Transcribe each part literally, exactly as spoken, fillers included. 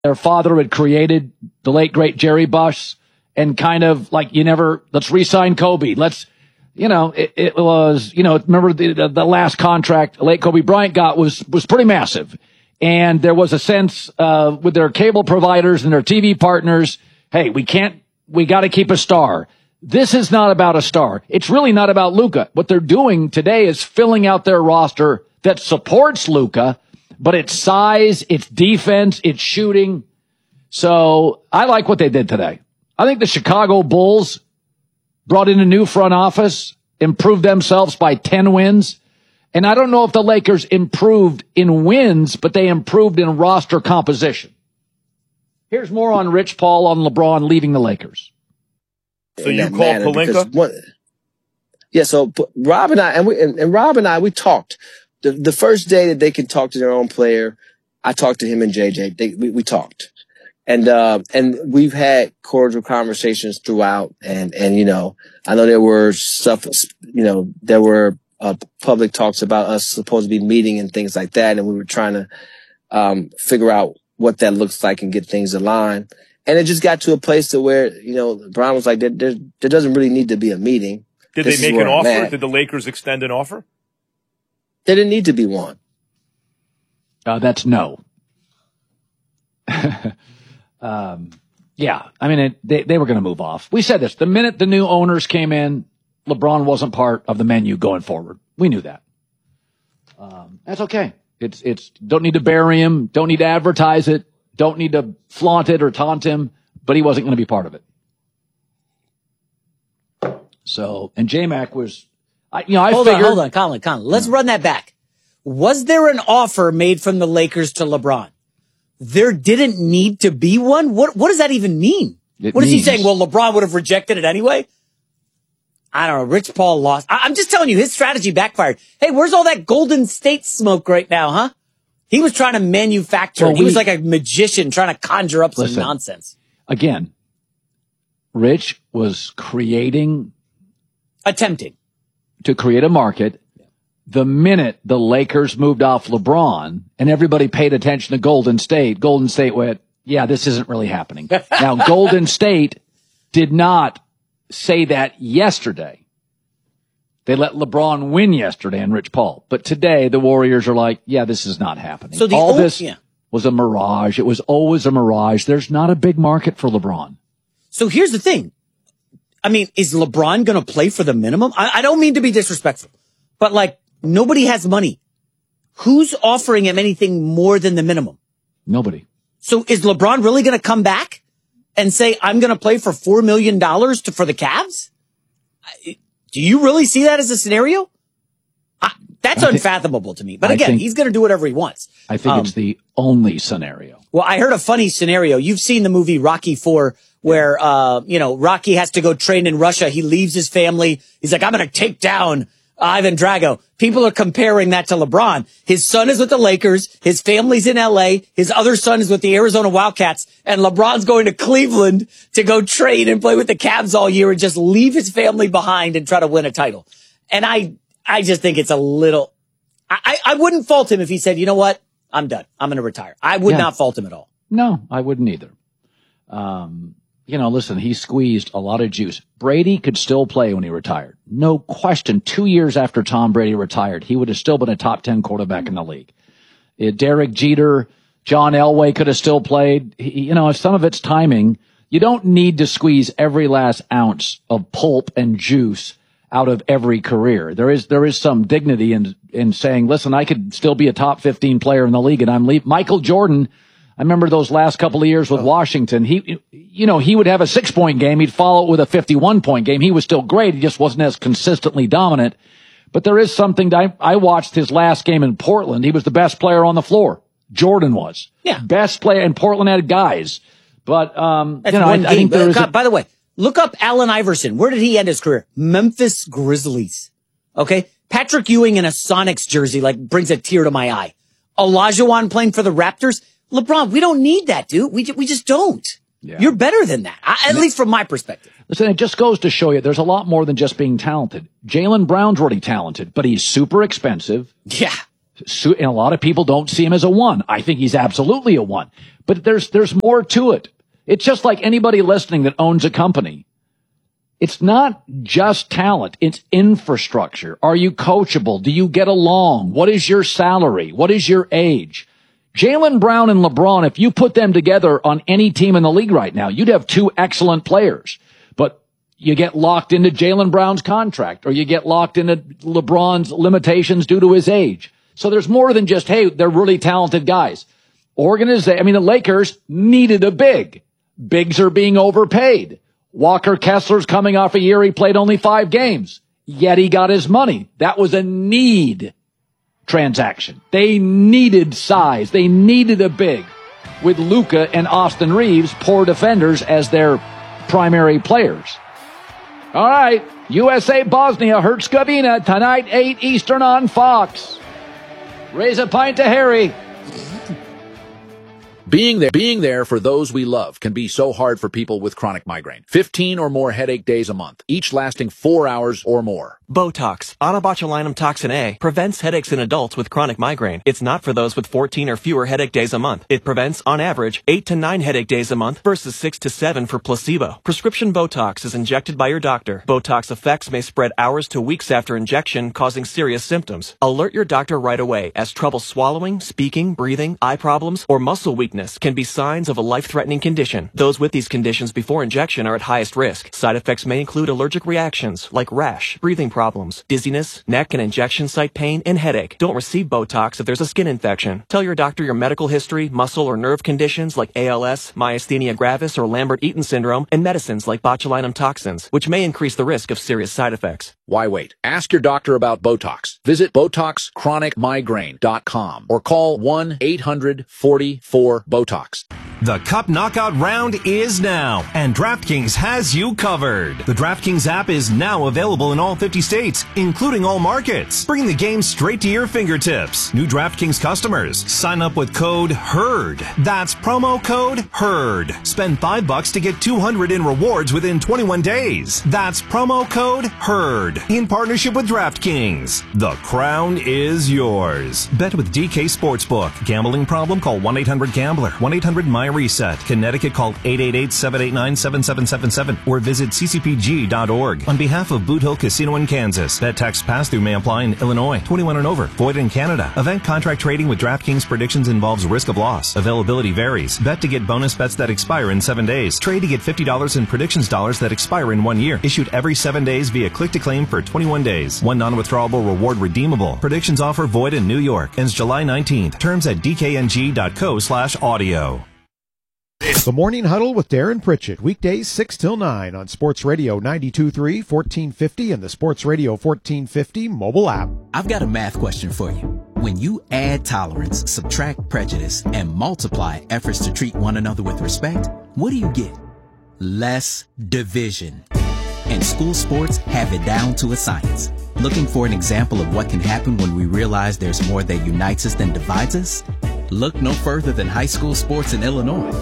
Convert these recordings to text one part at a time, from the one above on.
Their father had created the late, great Jerry Buss, and kind of like, you never, let's re-sign Kobe. Let's, you know, it, it was, you know, remember the, the last contract late Kobe Bryant got was, was pretty massive. And there was a sense, uh, with their cable providers and their T V partners, hey, we can't, we got to keep a star. This is not about a star. It's really not about Luka. What they're doing today is filling out their roster that supports Luka, but it's size, it's defense, it's shooting. So I like what they did today. I think the Chicago Bulls brought in a new front office, improved themselves by ten wins. And I don't know if the Lakers improved in wins, but they improved in roster composition. Here's more on Rich Paul on LeBron leaving the Lakers. So you call Pelinka? One, yeah, so Rob and I, and, we, and, and Rob and I, we talked. The, the first day that they could talk to their own player, I talked to him and J J. They, we, we talked. And, uh, and we've had cordial conversations throughout. And, and, you know, I know there were stuff, you know, there were uh, public talks about us supposed to be meeting and things like that. And we were trying to, um, figure out what that looks like and get things aligned. And it just got to a place to where, you know, Brown was like, there, there, there doesn't really need to be a meeting. Did This they make is an where I'm offer? at. Did the Lakers extend an offer? There didn't need to be one. Uh, that's no. um, yeah, I mean, it, they, they were going to move off. We said this. The minute the new owners came in, LeBron wasn't part of the menu going forward. We knew that. Um, that's okay. It's, it's, don't need to bury him. Don't need to advertise it. Don't need to flaunt it or taunt him, but he wasn't going to be part of it. So, and J-Mac was, I, you know, I hold figured. on, hold on, Colin, Colin. Let's run that back. Was there an offer made from the Lakers to LeBron? There didn't need to be one? What, what does that even mean? It what is means, he saying? Well, LeBron would have rejected it anyway? I don't know. Rich Paul lost. I, I'm just telling you, his strategy backfired. Hey, where's all that Golden State smoke right now, huh? He was trying to manufacture. Well, he we, was like a magician trying to conjure up listen, some nonsense. Again, Rich was creating. Attempting. To create a market. The minute the Lakers moved off LeBron and everybody paid attention to Golden State, Golden State went, yeah, this isn't really happening. Now, Golden State did not say that yesterday. They let LeBron win yesterday and Rich Paul. But today, the Warriors are like, yeah, this is not happening. So the All old, this yeah. was a mirage. It was always a mirage. There's not a big market for LeBron. So here's the thing. I mean, is LeBron going to play for the minimum? I, I don't mean to be disrespectful, but like, nobody has money. Who's offering him anything more than the minimum? Nobody. So is LeBron really going to come back and say, I'm going to play for four million dollars to, for the Cavs? Do you really see that as a scenario? I, that's I unfathomable think, to me. But I again, think, he's going to do whatever he wants. I think um, it's the only scenario. Well, I heard a funny scenario. You've seen the movie Rocky four where, uh, you know, Rocky has to go train in Russia. He leaves his family. He's like, I'm going to take down Ivan Drago. People are comparing that to LeBron. His son is with the Lakers. His family's in L A. His other son is with the Arizona Wildcats. And LeBron's going to Cleveland to go train and play with the Cavs all year and just leave his family behind and try to win a title. And I, I just think it's a little, I, I wouldn't fault him if he said, you know what? I'm done. I'm going to retire. I would Yeah. not fault him at all. No, I wouldn't either. Um, you know, listen, he squeezed a lot of juice. Brady could still play when he retired. No question. Two years after Tom Brady retired, he would have still been a top ten quarterback in the league. It, Derek Jeter, John Elway could have still played. He, you know, some of it's timing. You don't need to squeeze every last ounce of pulp and juice out of every career. There is, there is some dignity in, in saying, listen, I could still be a top fifteen player in the league and I'm leaving. Michael Jordan, I remember those last couple of years with Washington. He, you know, he would have a six point game. He'd follow it with a fifty-one point game. He was still great. He just wasn't as consistently dominant. But there is something that I, I watched his last game in Portland. He was the best player on the floor. Jordan was. Yeah. Best player, and Portland had guys. But, um, That's you know, one I, I think game. there is. God, A, by the way, look up Allen Iverson. Where did he end his career? Memphis Grizzlies. Okay. Patrick Ewing in a Sonics jersey, like, brings a tear to my eye. Olajuwon playing for the Raptors. LeBron, we don't need that, dude. We, we just don't. Yeah. You're better than that, I, at least from my perspective. Listen, it just goes to show you there's a lot more than just being talented. Jaylen Brown's already talented, but he's super expensive. Yeah. So, and a lot of people don't see him as a one. I think he's absolutely a one. But there's there's more to it. It's just like anybody listening that owns a company. It's not just talent. It's infrastructure. Are you coachable? Do you get along? What is your salary? What is your age? Jaylen Brown and LeBron, if you put them together on any team in the league right now, you'd have two excellent players. But you get locked into Jaylen Brown's contract, or you get locked into LeBron's limitations due to his age. So there's more than just, hey, they're really talented guys. Organization, I mean, the Lakers needed a big. Bigs are being overpaid. Walker Kessler's coming off a year he played only five games, yet he got his money. That was a need transaction. They needed size. They needed a big, with Luka and Austin Reeves, poor defenders, as their primary players. All right, U S A Bosnia, Herzegovina, tonight, eight Eastern on Fox. Raise a pint to Harry. Being there, being there for those we love can be so hard for people with chronic migraine. fifteen or more headache days a month, each lasting four hours or more. Botox, onabotulinum toxin A, prevents headaches in adults with chronic migraine. It's not for those with fourteen or fewer headache days a month. It prevents, on average, eight to nine headache days a month versus six to seven for placebo. Prescription Botox is injected by your doctor. Botox effects may spread hours to weeks after injection, causing serious symptoms. Alert your doctor right away, as trouble swallowing, speaking, breathing, eye problems, or muscle weakness can be signs of a life-threatening condition. Those with these conditions before injection are at highest risk. Side effects may include allergic reactions like rash, breathing problems, dizziness, neck and injection site pain, and headache. Don't receive Botox if there's a skin infection. Tell your doctor your medical history, muscle or nerve conditions like A L S, myasthenia gravis, or Lambert-Eaton syndrome, and medicines like botulinum toxins, which may increase the risk of serious side effects. Why wait? Ask your doctor about Botox. Visit Botox Chronic Migraine dot com or call one eight hundred forty-four Botox. The Cup Knockout round is now, and DraftKings has you covered. The DraftKings app is now available in all fifty states, including all markets. Bring the game straight to your fingertips. New DraftKings customers, sign up with code HERD. That's promo code HERD. Spend five bucks to get two hundred in rewards within twenty-one days. That's promo code HERD. In partnership with DraftKings. The crown is yours. Bet with D K Sportsbook. Gambling problem? Call one eight hundred gambler. one eight hundred my reset. Connecticut, call eight eight eight, seven eight nine, seven seven seven seven or visit c c p g dot org. On behalf of Boot Hill Casino in Kansas, bet tax pass-through may apply in Illinois. twenty-one and over. Void in Canada. Event contract trading with DraftKings predictions involves risk of loss. Availability varies. Bet to get bonus bets that expire in seven days. Trade to get fifty dollars in predictions dollars that expire in one year. Issued every seven days via click-to-claim for twenty-one days. One non-withdrawable reward redeemable. Predictions offer void in New York. Ends July nineteenth. Terms at d k n g dot co slash audio. The Morning Huddle with Darren Pritchett, weekdays six till nine on Sports Radio ninety-two point three, fourteen fifty and the Sports Radio fourteen fifty mobile app. I've got a math question for you. When you add tolerance, subtract prejudice, and multiply efforts to treat one another with respect, what do you get? Less division. And school sports have it down to a science. Looking for an example of what can happen when we realize there's more that unites us than divides us? Look no further than high school sports in Illinois.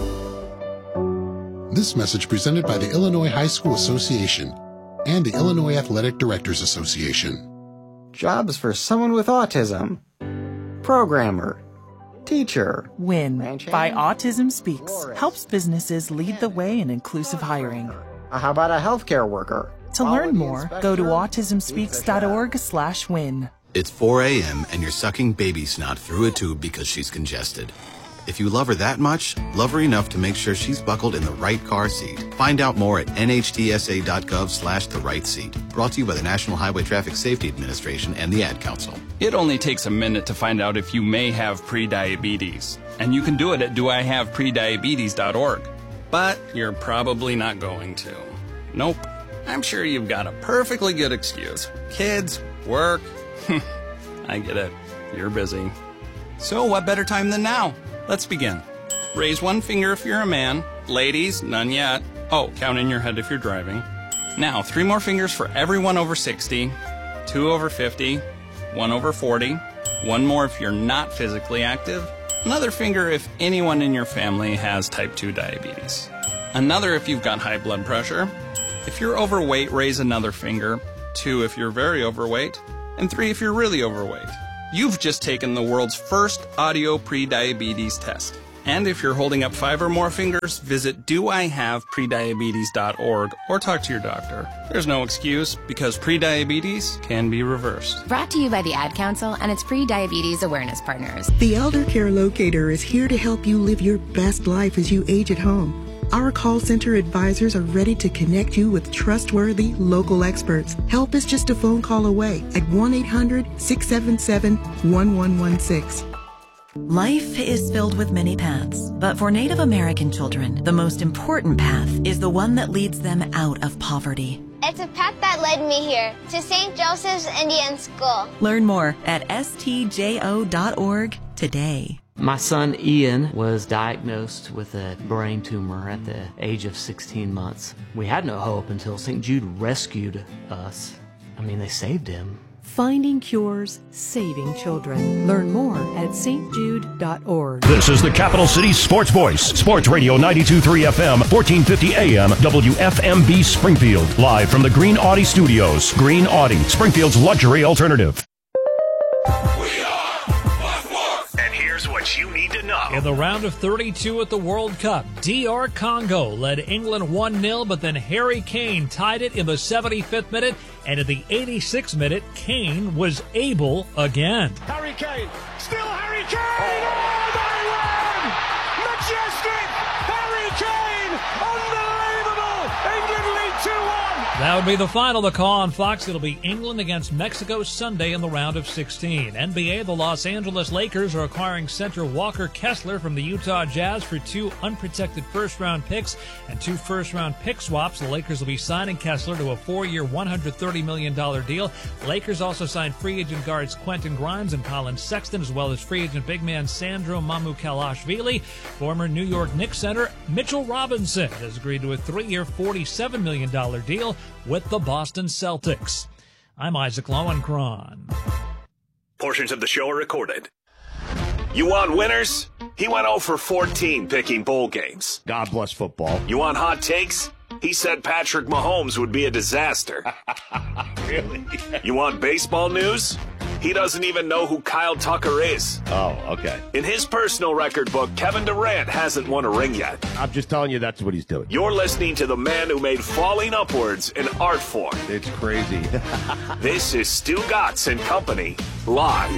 This message presented by the Illinois High School Association and the Illinois Athletic Directors Association. Jobs for someone with autism. Programmer. Teacher. WIN by Autism Speaks helps businesses lead the way in inclusive hiring. How about a healthcare worker? To learn more, go to autism speaks dot org slash win. It's four a.m. and you're sucking baby snot through a tube because she's congested. If you love her that much, love her enough to make sure she's buckled in the right car seat. Find out more at n h t s a dot gov slash the right seat. Brought to you by the National Highway Traffic Safety Administration and the Ad Council. It only takes a minute to find out if you may have prediabetes. And you can do it at do I have prediabetes dot org. But you're probably not going to. Nope. I'm sure you've got a perfectly good excuse. Kids, work. I get it. You're busy. So what better time than now? Let's begin. Raise one finger if you're a man. Ladies, none yet. Oh, count in your head if you're driving. Now, three more fingers for everyone over sixty, two over fifty, one over forty, one more if you're not physically active, another finger if anyone in your family has type two diabetes, another if you've got high blood pressure. If you're overweight, raise another finger, two if you're very overweight, and three if you're really overweight. You've just taken the world's first audio pre-diabetes test. And if you're holding up five or more fingers, visit do I have prediabetes dot org or talk to your doctor. There's no excuse, because prediabetes can be reversed. Brought to you by the Ad Council and its pre-diabetes awareness partners. The Elder Care Locator is here to help you live your best life as you age at home. Our call center advisors are ready to connect you with trustworthy local experts. Help is just a phone call away at one eight hundred, six seven seven, one one one six. Life is filled with many paths, but for Native American children, the most important path is the one that leads them out of poverty. It's a path that led me here, to Saint Joseph's Indian School. Learn more at S T J O dot org today. My son Ian was diagnosed with a brain tumor at the age of sixteen months. We had no hope until Saint Jude rescued us. I mean, they saved him. Finding cures, saving children. Learn more at S T Jude dot org. This is the Capital City Sports Voice. Sports Radio ninety-two point three F M, fourteen fifty A M, W F M B Springfield. Live from the Green Audi Studios. Green Audi, Springfield's luxury alternative. And here's what you need to know. In the round of thirty-two at the World Cup, D R Congo led England one nil, but then Harry Kane tied it in the seventy-fifth minute, and in the eighty-sixth minute, Kane was able again. Harry Kane, still Harry Kane! Oh, they win! Majestic! Harry Kane! Unbelievable! England lead two one! That would be the final. The call on Fox. It'll be England against Mexico Sunday in the round of sixteen. N B A, the Los Angeles Lakers are acquiring center Walker Kessler from the Utah Jazz for two unprotected first-round picks and two first-round pick swaps. The Lakers will be signing Kessler to a four-year, one hundred thirty million dollars deal. Lakers also signed free agent guards Quentin Grimes and Colin Sexton, as well as free agent big man Sandro Mamukelashvili. Former New York Knicks center Mitchell Robinson has agreed to a three-year, forty-seven million dollars deal with the Boston Celtics. I'm Isaac Lowenkron. Portions of the show are recorded. You want winners? He went oh for fourteen picking bowl games. God bless football. You want hot takes? He said Patrick Mahomes would be a disaster. Really? You want baseball news? He doesn't even know who Kyle Tucker is. Oh, okay. In his personal record book, Kevin Durant hasn't won a ring yet. I'm just telling you that's what he's doing. You're listening to the man who made falling upwards an art form. It's crazy. This is Stu Gatz and Company, live.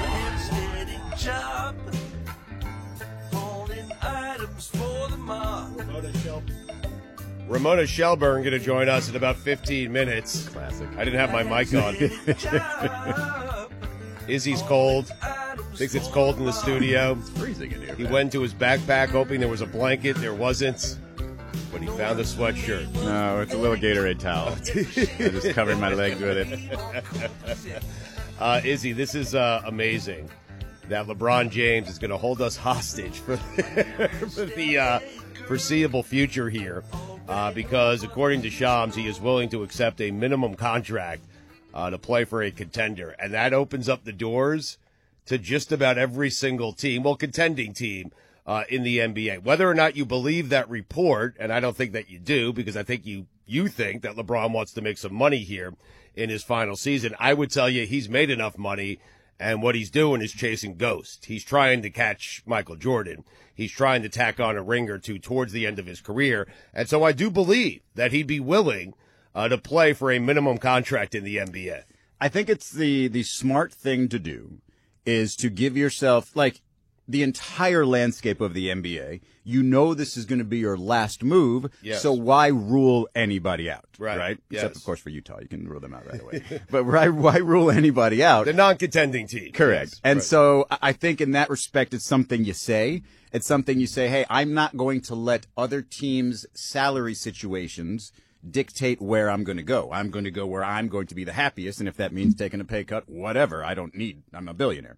Ramona Shelburne going to join us in about fifteen minutes. Classic. I didn't have my mic on. Izzy's cold. Thinks it's cold in the studio. It's freezing in here. He man. went to his backpack hoping there was a blanket. There wasn't. But he found a sweatshirt. No, it's a little Gatorade towel. I just covered my legs with it. Uh, Izzy, this is uh, amazing that LeBron James is going to hold us hostage for, for the uh, foreseeable future here. Uh, because according to Shams, he is willing to accept a minimum contract uh, to play for a contender. And that opens up the doors to just about every single team, well, contending team uh, in the N B A. Whether or not you believe that report, and I don't think that you do, because I think you, you think that LeBron wants to make some money here in his final season. I would tell you he's made enough money, and what he's doing is chasing ghosts. He's trying to catch Michael Jordan. He's trying to tack on a ring or two towards the end of his career. And so I do believe that he'd be willing uh, to play for a minimum contract in the N B A. I think it's the, the smart thing to do is to give yourself, like, the entire landscape of the N B A. You know this is going to be your last move, yes. So why rule anybody out, right? right? Yes. Except, of course, for Utah. You can rule them out right away. But why, why rule anybody out? The non-contending team. Correct. Yes, and right. so I think in that respect, it's something you say. It's something you say, hey, I'm not going to let other teams' salary situations dictate where I'm going to go. I'm going to go where I'm going to be the happiest, and if that means taking a pay cut, whatever. I don't need, I'm a billionaire.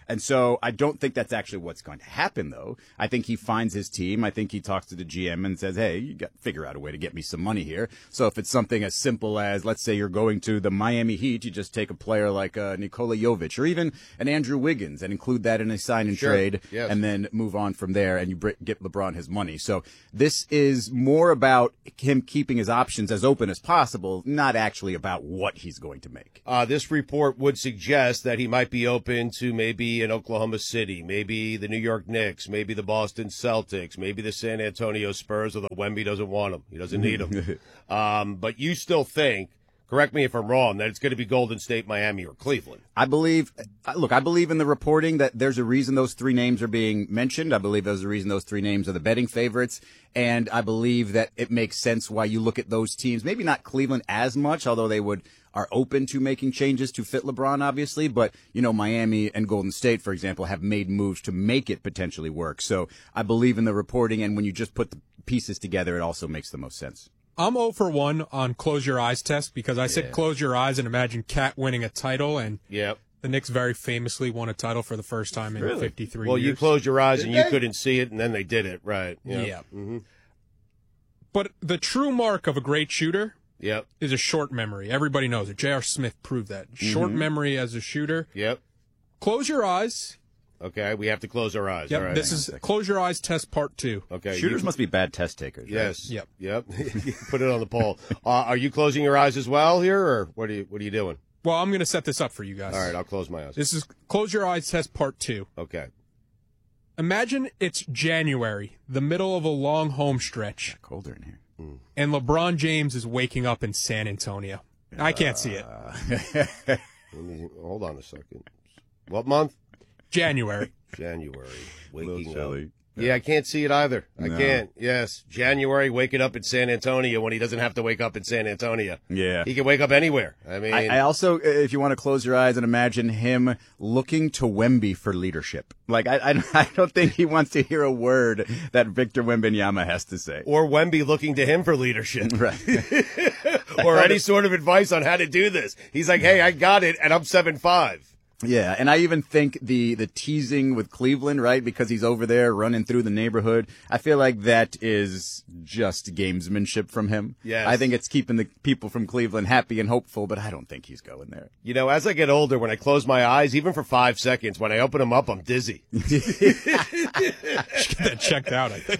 And so I don't think that's actually what's going to happen, though. I think he finds his team. I think he talks to the G M and says, hey, you got to figure out a way to get me some money here. So if it's something as simple as, let's say you're going to the Miami Heat, you just take a player like uh, Nikola Jovic or even an Andrew Wiggins and include that in a sign and Sure. trade Yes. and then move on from there, and you br- get LeBron his money. So this is more about him keeping his options as open as possible, not actually about what he's going to make. Uh, this report would suggest that he might be open to maybe in Oklahoma City, maybe the New York Knicks, maybe the Boston Celtics, maybe the San Antonio Spurs, although Wemby doesn't want him. He doesn't need him. um, but you still think, correct me if I'm wrong, that it's going to be Golden State, Miami, or Cleveland. I believe, look, I believe in the reporting that there's a reason those three names are being mentioned. I believe there's a reason those three names are the betting favorites. And I believe that it makes sense why you look at those teams, maybe not Cleveland as much, although they would are open to making changes to fit LeBron, obviously. But, you know, Miami and Golden State, for example, have made moves to make it potentially work. So I believe in the reporting. And when you just put the pieces together, it also makes the most sense. I'm zero for one on close your eyes test because I said Yeah. close your eyes and imagine Cat winning a title, and Yep. the Knicks very famously won a title for the first time in Really? fifty-three Well, years. you closed your eyes and Did you they? couldn't see it, and then they did it, right? Yeah. Yeah. Mm-hmm. But the true mark of a great shooter Yep. is a short memory. Everybody knows it. J R. Smith proved that. Short Mhm. memory as a shooter. Yep. Close your eyes. Okay, we have to close our eyes. Yep, All right. this is close your eyes test part two. Okay. Shooters you- must be bad test takers. Right? Yes. Yep. Yep. Put it on the poll. Uh, are you closing your eyes as well here, or what are you What are you doing? Well, I'm going to set this up for you guys. All right, I'll close my eyes. This is close your eyes test part two. Okay. Imagine it's January, the middle of a long home stretch, Colder in here. and LeBron James is waking up in San Antonio. I can't see it. Let me hold on a second. What month? January. January. Little Waking up. chilly. Yeah, I can't see it either. I No. can't. Yes, January waking up in San Antonio when he doesn't have to wake up in San Antonio. Yeah. He can wake up anywhere. I mean, I, I also, if you want to close your eyes and imagine him looking to Wemby for leadership. Like, I, I, I don't think he wants to hear a word that Victor Wembanyama has to say. or Wemby looking to him for leadership. Right. or any sort of advice on how to do this. He's like, hey, I got it, and I'm seven five. Yeah, and I even think the the teasing with Cleveland, right, because he's over there running through the neighborhood, I feel like that is just gamesmanship from him. Yes. I think it's keeping the people from Cleveland happy and hopeful, but I don't think he's going there. You know, as I get older, when I close my eyes, even for five seconds, when I open them up, I'm dizzy. Get that checked out, I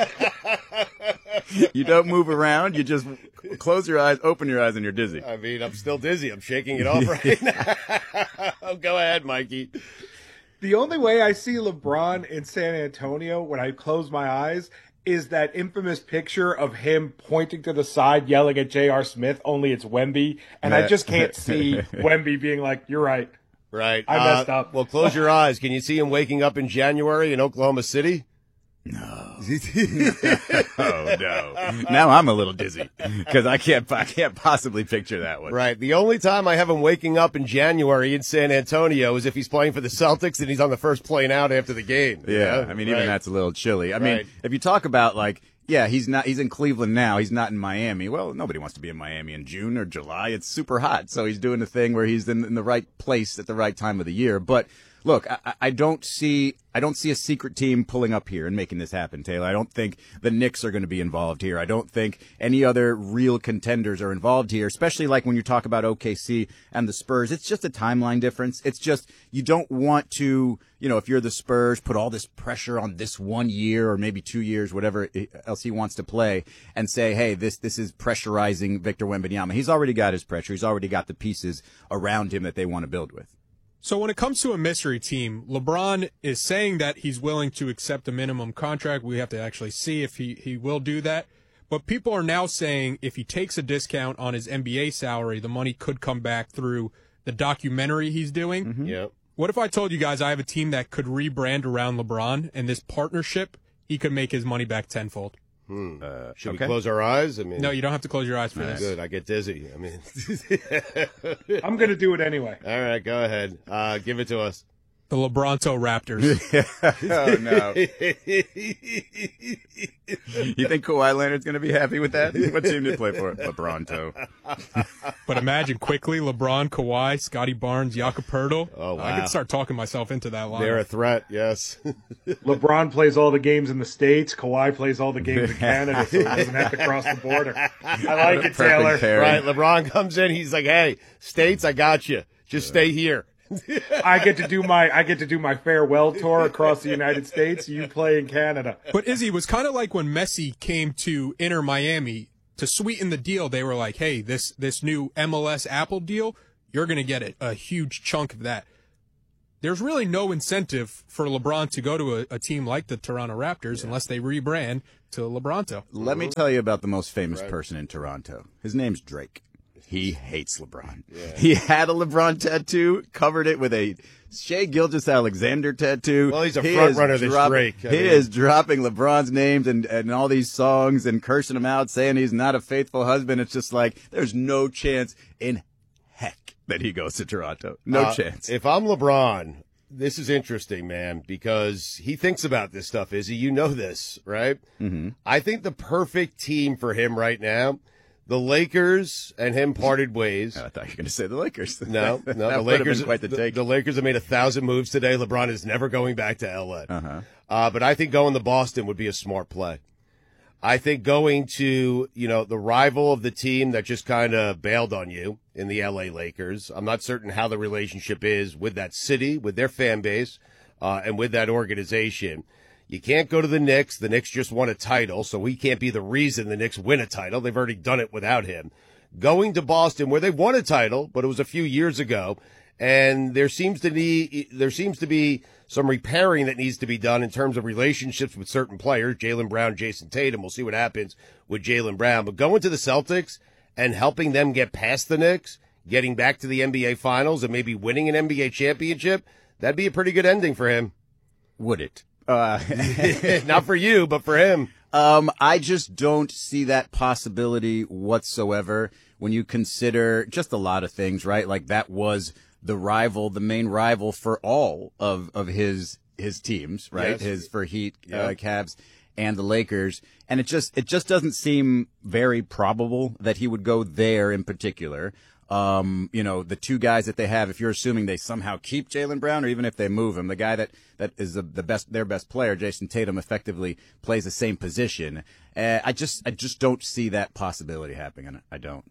think. You don't move around, you just close your eyes, open your eyes, and you're dizzy. I mean, I'm still dizzy. I'm shaking it off right now. Go ahead, Mikey. The only way I see LeBron in San Antonio when I close my eyes is that infamous picture of him pointing to the side, yelling at J R. Smith, only it's Wemby. And I just can't see Wemby being like, you're right. Right. I messed Uh, up. Well, close your eyes. Can you see him waking up in January in Oklahoma City? No. Oh, no. Now I'm a little dizzy because I can't, I can't possibly picture that one. Right. The only time I have him waking up in January in San Antonio is if he's playing for the Celtics and he's on the first plane out after the game. you Yeah, know? I mean, Right. even that's a little chilly. I mean, Right. if you talk about like, yeah, he's not, he's in Cleveland now. He's not in Miami. Well, nobody wants to be in Miami in June or July. It's super hot. So he's doing the thing where he's in, in the right place at the right time of the year. But look, I, I don't see, I don't see a secret team pulling up here and making this happen, Taylor. I don't think the Knicks are going to be involved here. I don't think any other real contenders are involved here, especially like when you talk about O K C and the Spurs. It's just a timeline difference. It's just, you don't want to, you know, if you're the Spurs, put all this pressure on this one year or maybe two years, whatever else he wants to play, and say, hey, this, this is pressurizing Victor Wembanyama. He's already got his pressure. He's already got the pieces around him that they want to build with. So when it comes to a mystery team, LeBron is saying that he's willing to accept a minimum contract. We have to actually see if he, he will do that. But people are now saying if he takes a discount on his N B A salary, the money could come back through the documentary he's doing. Mm-hmm. Yep. What if I told you guys I have a team that could rebrand around LeBron, and this partnership, he could make his money back tenfold? Hmm. Uh, Should okay. we close our eyes? I mean, No, you don't have to close your eyes for this. Good. I get dizzy. I mean, I'm going to do it anyway. All right, go ahead. Uh, give it to us. The LeBronto Raptors. Oh, no. You think Kawhi Leonard's going to be happy with that? What team did he play for? LeBronto. But imagine quickly LeBron, Kawhi, Scotty Barnes, Jakob Poeltl. Oh, wow. I could start talking myself into that line. They're a threat, yes. LeBron plays all the games in the States. Kawhi plays all the games in Canada, so he doesn't have to cross the border. I like it, Taylor. Right, LeBron comes in, he's like, hey, States, I got you. Just stay here. I get to do my I get to do my farewell tour across the United States. You play in Canada. But Izzy, was kind of like when Messi came to Inter Miami to sweeten the deal. They were like, "Hey, this this new M L S Apple deal, you're going to get a, a huge chunk of that." There's really no incentive for LeBron to go to a, a team like the Toronto Raptors yeah. unless they rebrand to LeBronto. Let me tell you about the most famous right. person in Toronto. His name's Drake. He hates LeBron. Yeah. He had a LeBron tattoo, covered it with a Shai Gilgeous-Alexander tattoo. Well, he's a he front runner, this drop- Drake. I he mean. is dropping LeBron's names and, and all these songs and cursing him out, saying he's not a faithful husband. It's just like, there's no chance in heck that he goes to Toronto. No uh, chance. If I'm LeBron, this is interesting, man, because he thinks about this stuff, Izzy. You know this, right? Mm-hmm. I think the perfect team for him right now, the Lakers and him parted ways. Oh, I thought you were going to say the Lakers. No, no, that the Lakers. Been quite the, the, take. the Lakers have made a thousand moves today. LeBron is never going back to L A. Uh-huh. Uh, but I think going to Boston would be a smart play. I think going to, you know, the rival of the team that just kind of bailed on you in the L A Lakers. I'm not certain how the relationship is with that city, with their fan base, uh, and with that organization. You can't go to the Knicks. The Knicks just won a title, so he can't be the reason the Knicks win a title. They've already done it without him. Going to Boston, where they won a title, but it was a few years ago, and there seems to be there seems to be some repairing that needs to be done in terms of relationships with certain players, Jaylen Brown, Jason Tatum. We'll see what happens with Jaylen Brown. But going to the Celtics and helping them get past the Knicks, getting back to the N B A Finals, and maybe winning an N B A championship, that'd be a pretty good ending for him. Would it? Uh, Not for you, but for him. Um, I just don't see that possibility whatsoever when you consider just a lot of things, right? Like that was the rival, the main rival for all of, of his his teams, right? Yes. His for Heat, Yeah. uh, Cavs, and the Lakers. And it just it just doesn't seem very probable that he would go there in particular. Um, you know, the two guys that they have, if you're assuming they somehow keep Jaylen Brown or even if they move him, the guy that, that is the, the best, their best player, Jason Tatum, effectively plays the same position. Uh, I just, I just don't see that possibility happening. I don't.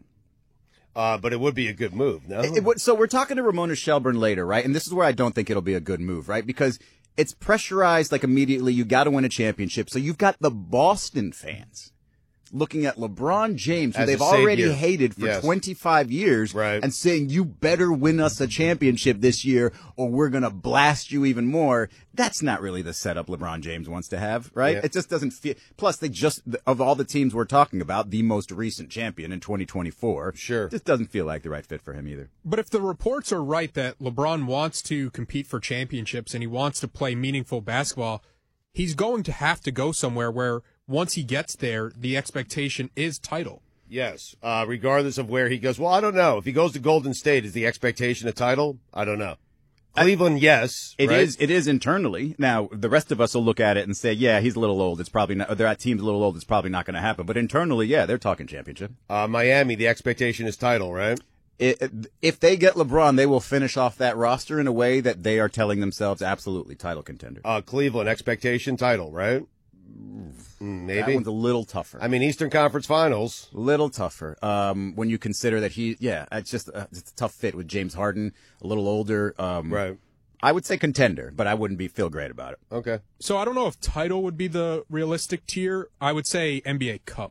Uh, but it would be a good move, no? It, it would, so we're talking to Ramona Shelburne later, right? And this is where I don't think it'll be a good move, right? Because it's pressurized, like immediately, you got to win a championship. So you've got the Boston fans looking at LeBron James, who As they've a already savior. hated for Yes. twenty-five years, Right. and saying, you better win us a championship this year or we're going to blast you even more. That's not really the setup LeBron James wants to have, right? Yeah. It just doesn't feel. Plus, they just, of all the teams we're talking about, the most recent champion in twenty twenty-four. Sure. Just doesn't feel like the right fit for him either. But if the reports are right that LeBron wants to compete for championships and he wants to play meaningful basketball, he's going to have to go somewhere where once he gets there, the expectation is title. Yes, uh, regardless of where he goes. Well, I don't know. If he goes to Golden State, is the expectation a title? I don't know. Cleveland, yes. It right? is. It is internally. Now, the rest of us will look at it and say, yeah, he's a little old. It's probably not, their team's a little old. It's probably not going to happen. But internally, yeah, they're talking championship. Uh, Miami, the expectation is title, right? It, if they get LeBron, they will finish off that roster in a way that they are telling themselves absolutely title contender. Uh, Cleveland, expectation title, right? Mm, maybe. That one's a little tougher. I mean, Eastern Conference Finals. Little tougher. Um, when you consider that he, yeah, it's just uh, it's a tough fit with James Harden, a little older. Um, Right. I would say contender, but I wouldn't be feel great about it. Okay. So I don't know if title would be the realistic tier. I would say N B A Cup.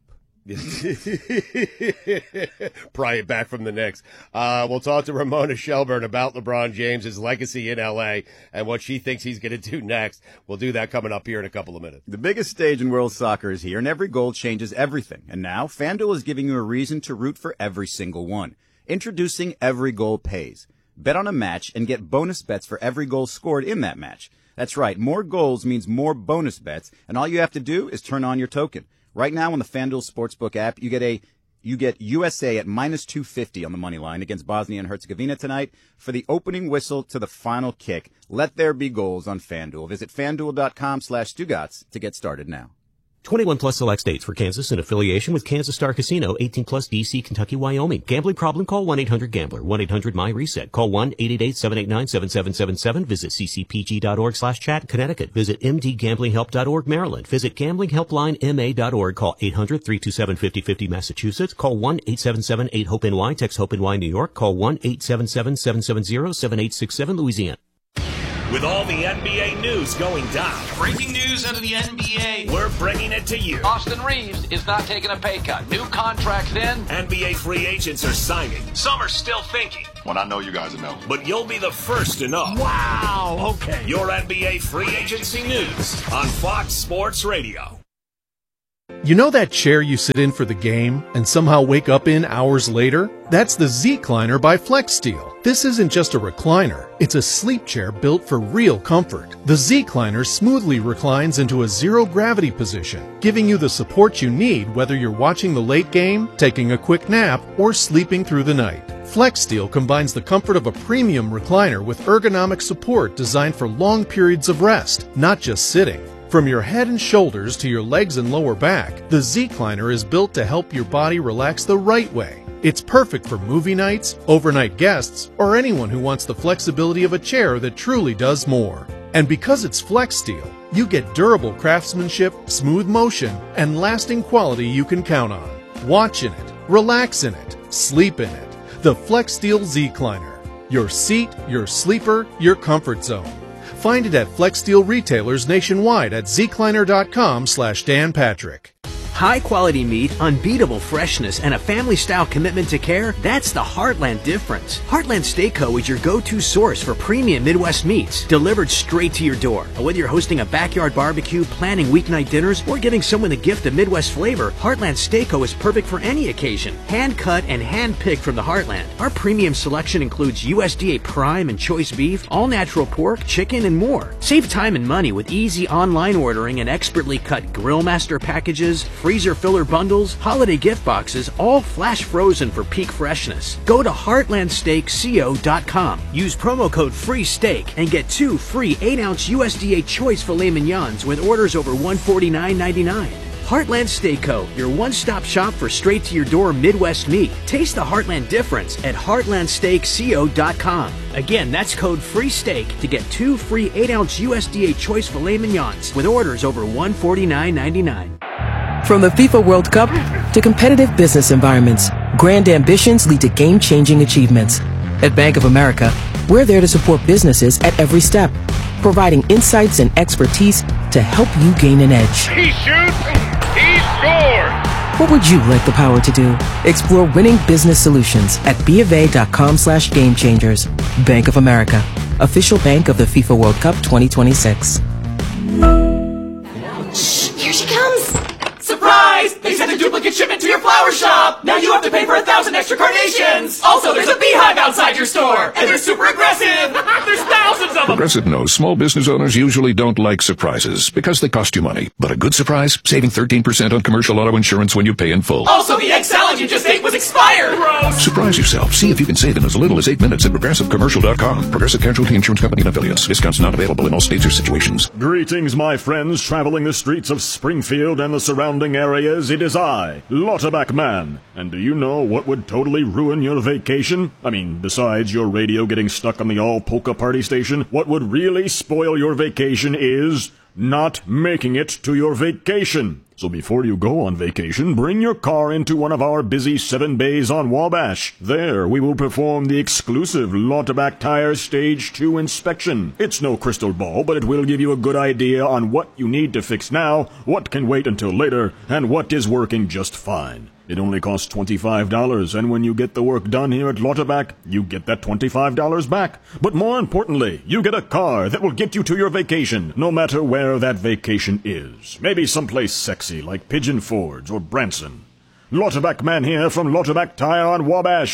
Pry it back from the Knicks. Uh, we'll talk to Ramona Shelburne about LeBron James, his legacy in L A, and what she thinks he's going to do next. We'll do that coming up here in a couple of minutes. The biggest stage in world soccer is here, and every goal changes everything. And now, FanDuel is giving you a reason to root for every single one. Introducing Every Goal Pays. Bet on a match and get bonus bets for every goal scored in that match. That's right, more goals means more bonus bets, and all you have to do is turn on your token. Right now on the FanDuel Sportsbook app, you get a You get U S A at minus two fifty on the money line against Bosnia and Herzegovina tonight for the opening whistle to the final kick. Let there be goals on FanDuel. Visit FanDuel.com slash Stugotz to get started now. twenty-one plus select states. For Kansas in affiliation with Kansas Star Casino. eighteen plus D C, Kentucky, Wyoming. Gambling problem? Call one eight hundred gambler. one eight hundred my reset. Call one eight eight eight seven eight nine seven seven seven seven. Visit ccpg.org slash chat. Connecticut. Visit m d gambling help dot org. Maryland. Visit gambling helpline m a dot org. Call eight hundred three two seven five oh five oh. Massachusetts. Call one eight seven seven eight hope N Y. Text HOPE-NY New York. Call one eight seven seven seven seven zero seven eight six seven Louisiana. With all the N B A news going down. Breaking news out of the N B A. We're bringing it to you. Austin Reeves is not taking a pay cut. New contracts in. N B A free agents are signing. Some are still thinking. When I know, you guys will know. But you'll be the first to know. Wow, okay. Your N B A free agency news on Fox Sports Radio. You know that chair you sit in for the game and somehow wake up in hours later? That's the Z-Cliner by FlexSteel. This isn't just a recliner. It's a sleep chair built for real comfort. The Z-Cliner smoothly reclines into a zero-gravity position, giving you the support you need whether you're watching the late game, taking a quick nap, or sleeping through the night. FlexSteel combines the comfort of a premium recliner with ergonomic support designed for long periods of rest, not just sitting. From your head and shoulders to your legs and lower back, the Z-Cliner is built to help your body relax the right way. It's perfect for movie nights, overnight guests, or anyone who wants the flexibility of a chair that truly does more. And because it's FlexSteel, you get durable craftsmanship, smooth motion, and lasting quality you can count on. Watch in it, relax in it, sleep in it. The FlexSteel Z-Cliner. Your seat, your sleeper, your comfort zone. Find it at FlexSteel retailers nationwide at zcliner.com slash Dan Patrick. High quality meat, unbeatable freshness, and a family style commitment to care, that's the Heartland difference. Heartland Steakco is your go-to source for premium Midwest meats, delivered straight to your door. Whether you're hosting a backyard barbecue, planning weeknight dinners, or giving someone the gift of Midwest flavor, Heartland Steakco is perfect for any occasion. Hand cut and hand picked from the Heartland. Our premium selection includes U S D A prime and choice beef, all natural pork, chicken, and more. Save time and money with easy online ordering and expertly cut Grill Master packages, freezer filler bundles, holiday gift boxes, all flash frozen for peak freshness. Go to heartland steak co dot com. Use promo code FREESTEAK and get two free eight ounce U S D A choice filet mignons with orders over one forty-nine ninety-nine. Heartland Steakco, your one-stop shop for straight-to-your-door Midwest meat. Taste the Heartland difference at heartland steak co dot com. Again, that's code FREESTEAK to get two free eight ounce U S D A choice filet mignons with orders over one forty-nine ninety-nine. From the FIFA World Cup to competitive business environments, grand ambitions lead to game-changing achievements. At Bank of America, we're there to support businesses at every step, providing insights and expertise to help you gain an edge. He shoots, he scores! What would you like the power to do? Explore winning business solutions at bofa.com slash game changers. Bank of America, official bank of the FIFA World Cup twenty twenty-six. Shh, here she comes! Surprise! They sent a duplicate shipment to your flower shop! Now you have to pay for a thousand extra carnations! Also, there's a beehive outside your store! And they're super aggressive! There's thousands of them! Progressive knows small business owners usually don't like surprises because they cost you money. But a good surprise? Saving thirteen percent on commercial auto insurance when you pay in full. Also, the egg salad you just ate was expired! Gross! Surprise yourself. See if you can save in as little as eight minutes at progressive commercial dot com. Progressive Casualty Insurance Company and affiliates. Discounts not available in all states or situations. Greetings, my friends, traveling the streets of Springfield and the surrounding areas. It is I, Lauterbach Man. And do you know what would totally ruin your vacation? I mean, besides your radio getting stuck on the all-polka party station, what would really spoil your vacation is not making it to your vacation. So before you go on vacation, bring your car into one of our busy seven bays on Wabash. There, we will perform the exclusive Lauterbach Tire Stage two inspection. It's no crystal ball, but it will give you a good idea on what you need to fix now, what can wait until later, and what is working just fine. It only costs twenty-five dollars, and when you get the work done here at Lauterbach, you get that twenty-five dollars back. But more importantly, you get a car that will get you to your vacation, no matter where that vacation is. Maybe someplace sexy like Pigeon Forge or Branson. Lauterbach Man here from Lauterbach Tire on Wabash.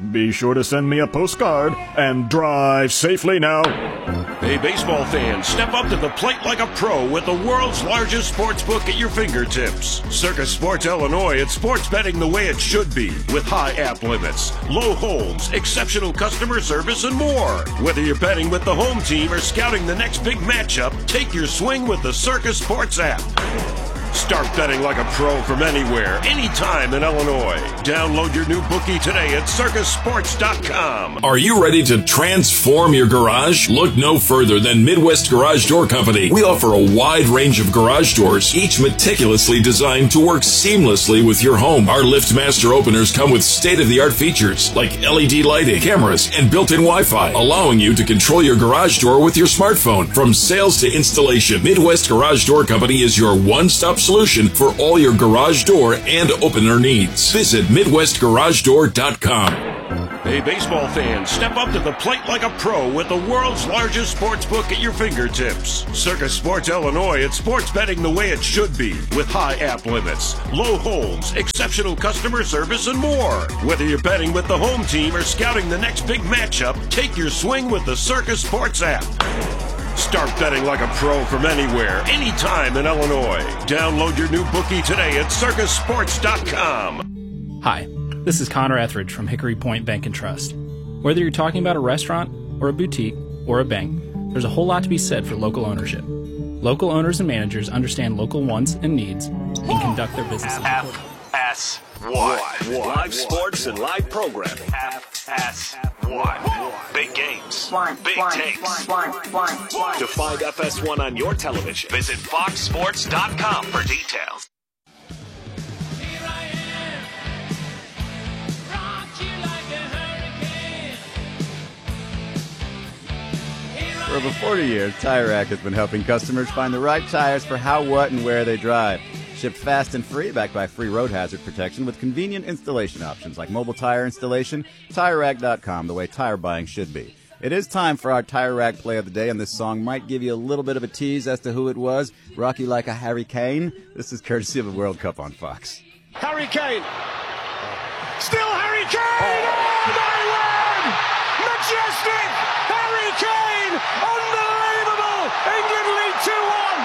Be sure to send me a postcard and drive safely now. Hey, baseball fans, step up to the plate like a pro with the world's largest sports book at your fingertips. Circus Sports Illinois, it's sports betting the way it should be, with high app limits, low holds, exceptional customer service, and more. Whether you're betting with the home team or scouting the next big matchup, take your swing with the Circus Sports app. Start betting like a pro from anywhere, anytime in Illinois. Download your new bookie today at circus sports dot com. Are you ready to transform your garage? Look no further than Midwest Garage Door Company. We offer a wide range of garage doors, each meticulously designed to work seamlessly with your home. Our LiftMaster openers come with state-of-the-art features like L E D lighting, cameras, and built-in Wi-Fi, allowing you to control your garage door with your smartphone. From sales to installation, Midwest Garage Door Company is your one-stop solution for all your garage door and opener needs. Visit midwest garage door dot com. Hey, baseball fans, step up to the plate like a pro with the world's largest sports book at your fingertips. Circus Sports Illinois, it's sports betting the way it should be, with high app limits, low holds, exceptional customer service, and more. Whether you're betting with the home team or scouting the next big matchup, take your swing with the Circus Sports app. Start betting like a pro from anywhere, anytime in Illinois. Download your new bookie today at circus sports dot com. Hi, this is Connor Etheridge from Hickory Point Bank and Trust. Whether you're talking about a restaurant or a boutique or a bank, there's a whole lot to be said for local ownership. Local owners and managers understand local wants and needs and conduct their businesses accordingly. F S one. Live sports and live programming. F S one. Big games. Big takes. To find F S one on your television, visit fox sports dot com for details. For over forty years, Tire Rack has been helping customers find the right tires for how, what, and where they drive. Shipped fast and free, backed by free road hazard protection with convenient installation options like mobile tire installation. Tire Rack dot com, the way tire buying should be. It is time for our Tire Rack play of the day, and this song might give you a little bit of a tease as to who it was. Rock You Like a Harry Kane. This is courtesy of the World Cup on Fox. Harry Kane. Still Harry Kane. Oh, they win! Majestic Harry Kane. Unbelievable. England lead two one.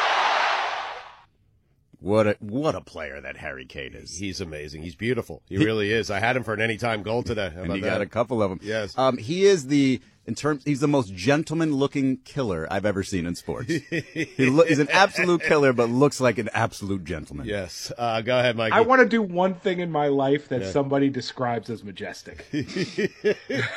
What a what a player that Harry Kane is. He's amazing. He's beautiful. He really is. I had him for an anytime goal today. How and about you that? got a couple of them. Yes. Um, he is the in terms. He's the most gentleman-looking killer I've ever seen in sports. he lo- he's an absolute killer, but looks like an absolute gentleman. Yes. Uh, go ahead, Mike. I want to do one thing in my life that Yeah. somebody describes as majestic. You're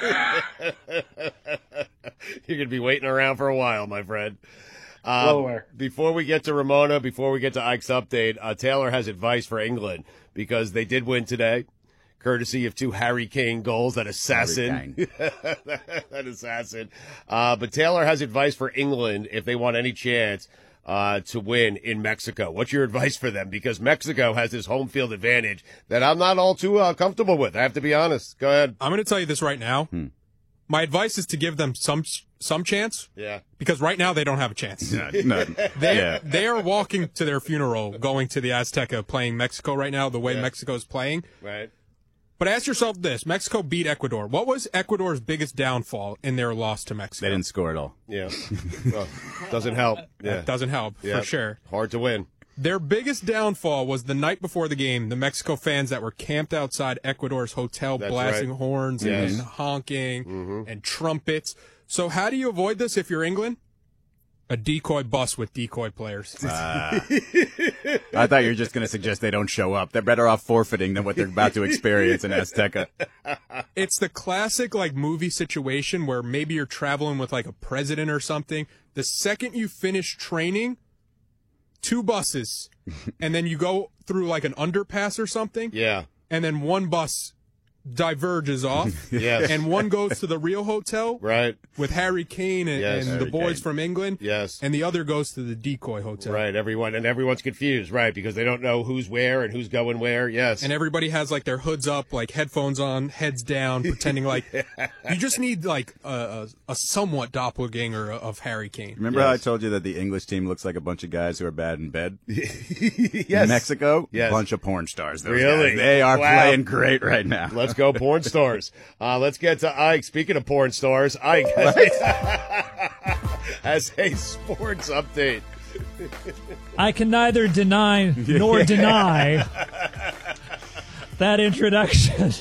going to be waiting around for a while, my friend. Um, Well aware. Before we get to Ramona, before we get to Ike's update, uh, Taylor has advice for England because they did win today, courtesy of two Harry Kane goals. That assassin, that assassin. Uh, but Taylor has advice for England if they want any chance uh, to win in Mexico. What's your advice for them? Because Mexico has this home field advantage that I'm not all too uh, comfortable with. I have to be honest. Go ahead. I'm going to tell you this right now. Hmm. My advice is to give them some some chance. Yeah. Because right now they don't have a chance. None. None. They Yeah. they are walking to their funeral, going to the Azteca, playing Mexico right now, the way Yeah. Mexico is playing. Right. But ask yourself this: Mexico beat Ecuador. What was Ecuador's biggest downfall in their loss to Mexico? They didn't score at all. Yeah. Well, doesn't help. Yeah. That doesn't help Yeah. for sure. Hard to win. Their biggest downfall was the night before the game, the Mexico fans that were camped outside Ecuador's hotel That's blasting right. horns Yes. and honking Mhm. and trumpets. So how do you avoid this if you're England? A decoy bus with decoy players. Uh, I thought you were just going to suggest they don't show up. They're better off forfeiting than what they're about to experience in Azteca. It's the classic like movie situation where maybe you're traveling with like a president or something. The second you finish training, two buses, and then you go through like an underpass or something. Yeah. And then one bus diverges off. Yes. And one goes to the Rio Hotel. Right. With Harry Kane and, Yes. and the Harry boys Kane. from England. Yes. And the other goes to the decoy hotel. Right, everyone, and everyone's confused, right, because they don't know who's where and who's going where, yes. And everybody has like their hoods up, like headphones on, heads down, pretending like you just need like a, a, a somewhat doppelganger of Harry Kane. Remember how I told you that the English team looks like a bunch of guys who are bad in bed? Yes. In Mexico, Yes. bunch of porn stars. Those Really? guys. They are Wow. playing great right now. Let's let's go porn stars. Uh, let's get to Ike. Speaking of porn stars, Ike has a sports update. I can neither deny nor deny that introduction.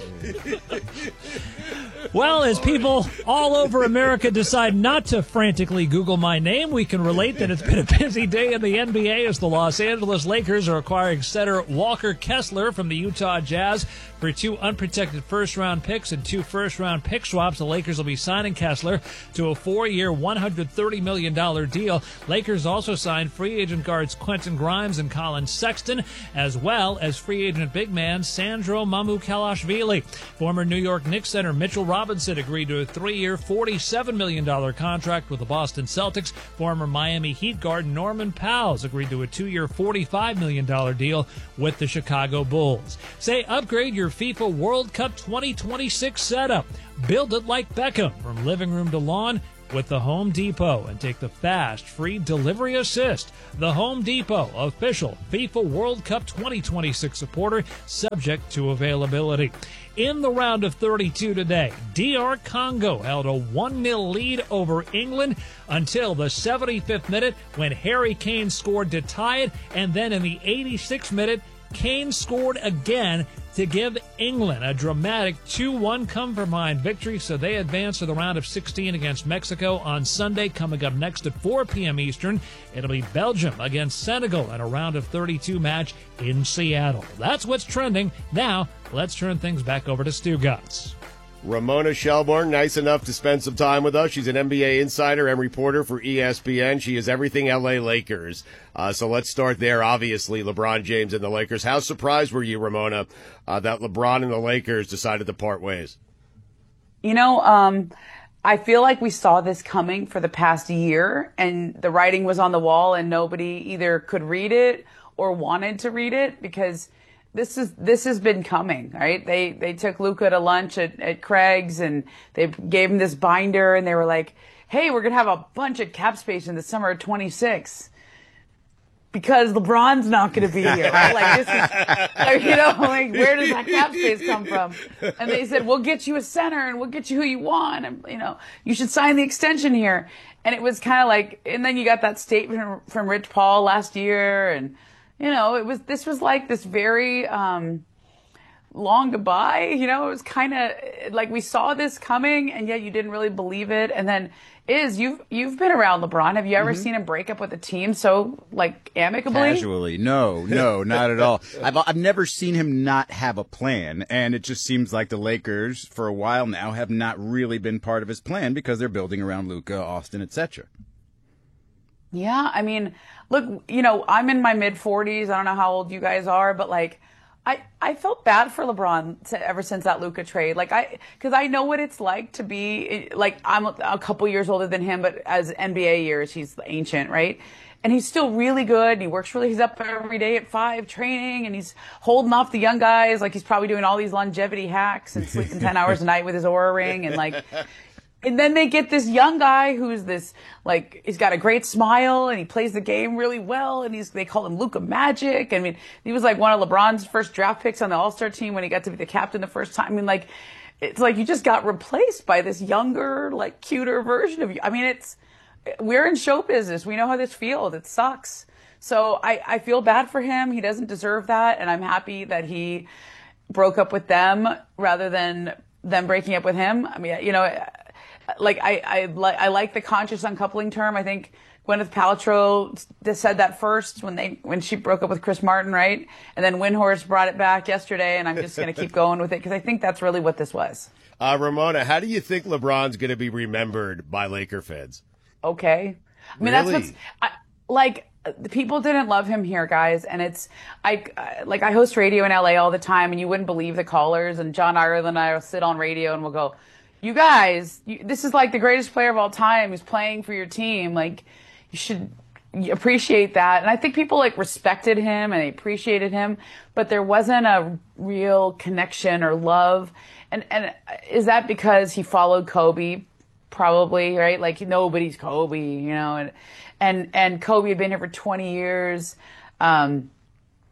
Well, as people all over America decide not to frantically Google my name, we can relate that it's been a busy day in the N B A as the Los Angeles Lakers are acquiring center Walker Kessler from the Utah Jazz for two unprotected first-round picks and two first-round pick swaps. The Lakers will be signing Kessler to a four-year, one hundred thirty million dollars deal. Lakers also signed free agent guards Quentin Grimes and Colin Sexton, as well as free agent big man Sandro Mamukelashvili. Former New York Knicks center Mitchell Robinson agreed to a three-year, forty-seven million dollars contract with the Boston Celtics. Former Miami Heat guard Norman Powell agreed to a two-year, forty-five million dollars deal with the Chicago Bulls. Say, upgrade your FIFA World Cup twenty twenty-six setup. Build it like Beckham from living room to lawn with the Home Depot and take the fast, free delivery assist. The Home Depot, official FIFA World Cup twenty twenty-six supporter, subject to availability. In the round of thirty-two today, D R Congo held a one nil lead over England until the seventy-fifth minute when Harry Kane scored to tie it, and then in the eighty-sixth minute, Kane scored again to give England a dramatic two one come-from-behind victory, so they advance to the round of sixteen against Mexico on Sunday. Coming up next at four p.m. Eastern, it'll be Belgium against Senegal in a round of thirty-two match in Seattle. That's what's trending. Now, let's turn things back over to Stu Gatz. Ramona Shelburne, nice enough to spend some time with us. She's an N B A insider and reporter for E S P N. She is everything L A Lakers. Uh, so let's start there. Obviously, LeBron James and the Lakers. How surprised were you, Ramona, uh, that LeBron and the Lakers decided to part ways? You know, um, I feel like we saw this coming for the past year, and the writing was on the wall, and nobody either could read it or wanted to read it because This is this has been coming, right? They they took Luka to lunch at, at Craig's and they gave him this binder and they were like, "Hey, we're gonna have a bunch of cap space in the summer of twenty-six because LeBron's not gonna be here." Right? Like this is, like, you know, like where does that cap space come from? And they said, "We'll get you a center and we'll get you who you want, and you know, you should sign the extension here." And it was kind of like, and then you got that statement from Rich Paul last year and. You know, it was, this was like this very, um, long goodbye. You know, it was kind of like we saw this coming and yet you didn't really believe it. And then Iz, you've, you've been around LeBron. Have you ever mm-hmm. seen him break up with a team so like amicably? Casually. No, no, not at all. I've, I've never seen him not have a plan. And it just seems like the Lakers for a while now have not really been part of his plan because they're building around Luka, Austin, et cetera. Yeah, I mean, look, you know, I'm in my mid forties. I don't know how old you guys are, but like, I, I felt bad for LeBron to, ever since that Luka trade. Like, I, cause I know what it's like to be, like, I'm a, a couple years older than him, but as N B A years, he's ancient, right? And he's still really good. And he works really, he's up every day at five training and he's holding off the young guys. Like, he's probably doing all these longevity hacks and sleeping ten hours a night with his Oura ring and like, and then they get this young guy who's this, like, he's got a great smile and he plays the game really well and he's, they call him Luka Magic. I mean, he was like one of LeBron's first draft picks on the All-Star team when he got to be the captain the first time. I mean, like, it's like you just got replaced by this younger, like, cuter version of you. I mean, it's, we're in show business. We know how this feels. It sucks. So I, I feel bad for him. He doesn't deserve that. And I'm happy that he broke up with them rather than them breaking up with him. I mean, you know, Like I, I like I like the conscious uncoupling term. I think Gwyneth Paltrow said that first when they when she broke up with Chris Martin, right? And then Windhorst brought it back yesterday, and I'm just going to keep going with it because I think that's really what this was. Uh, Ramona, how do you think LeBron's going to be remembered by Laker fans? Okay, I mean really? that's what's I, like. The people didn't love him here, guys, and it's I like I host radio in L A all the time, and you wouldn't believe the callers. And John Ireland and I will sit on radio, and we'll go. You guys, you, this is like the greatest player of all time who's playing for your team. Like, you should appreciate that. And I think people like respected him and they appreciated him, but there wasn't a real connection or love. And, and is that because he followed Kobe? Probably, right? Like, nobody's Kobe, you know, and, and, and Kobe had been here for twenty years. Um,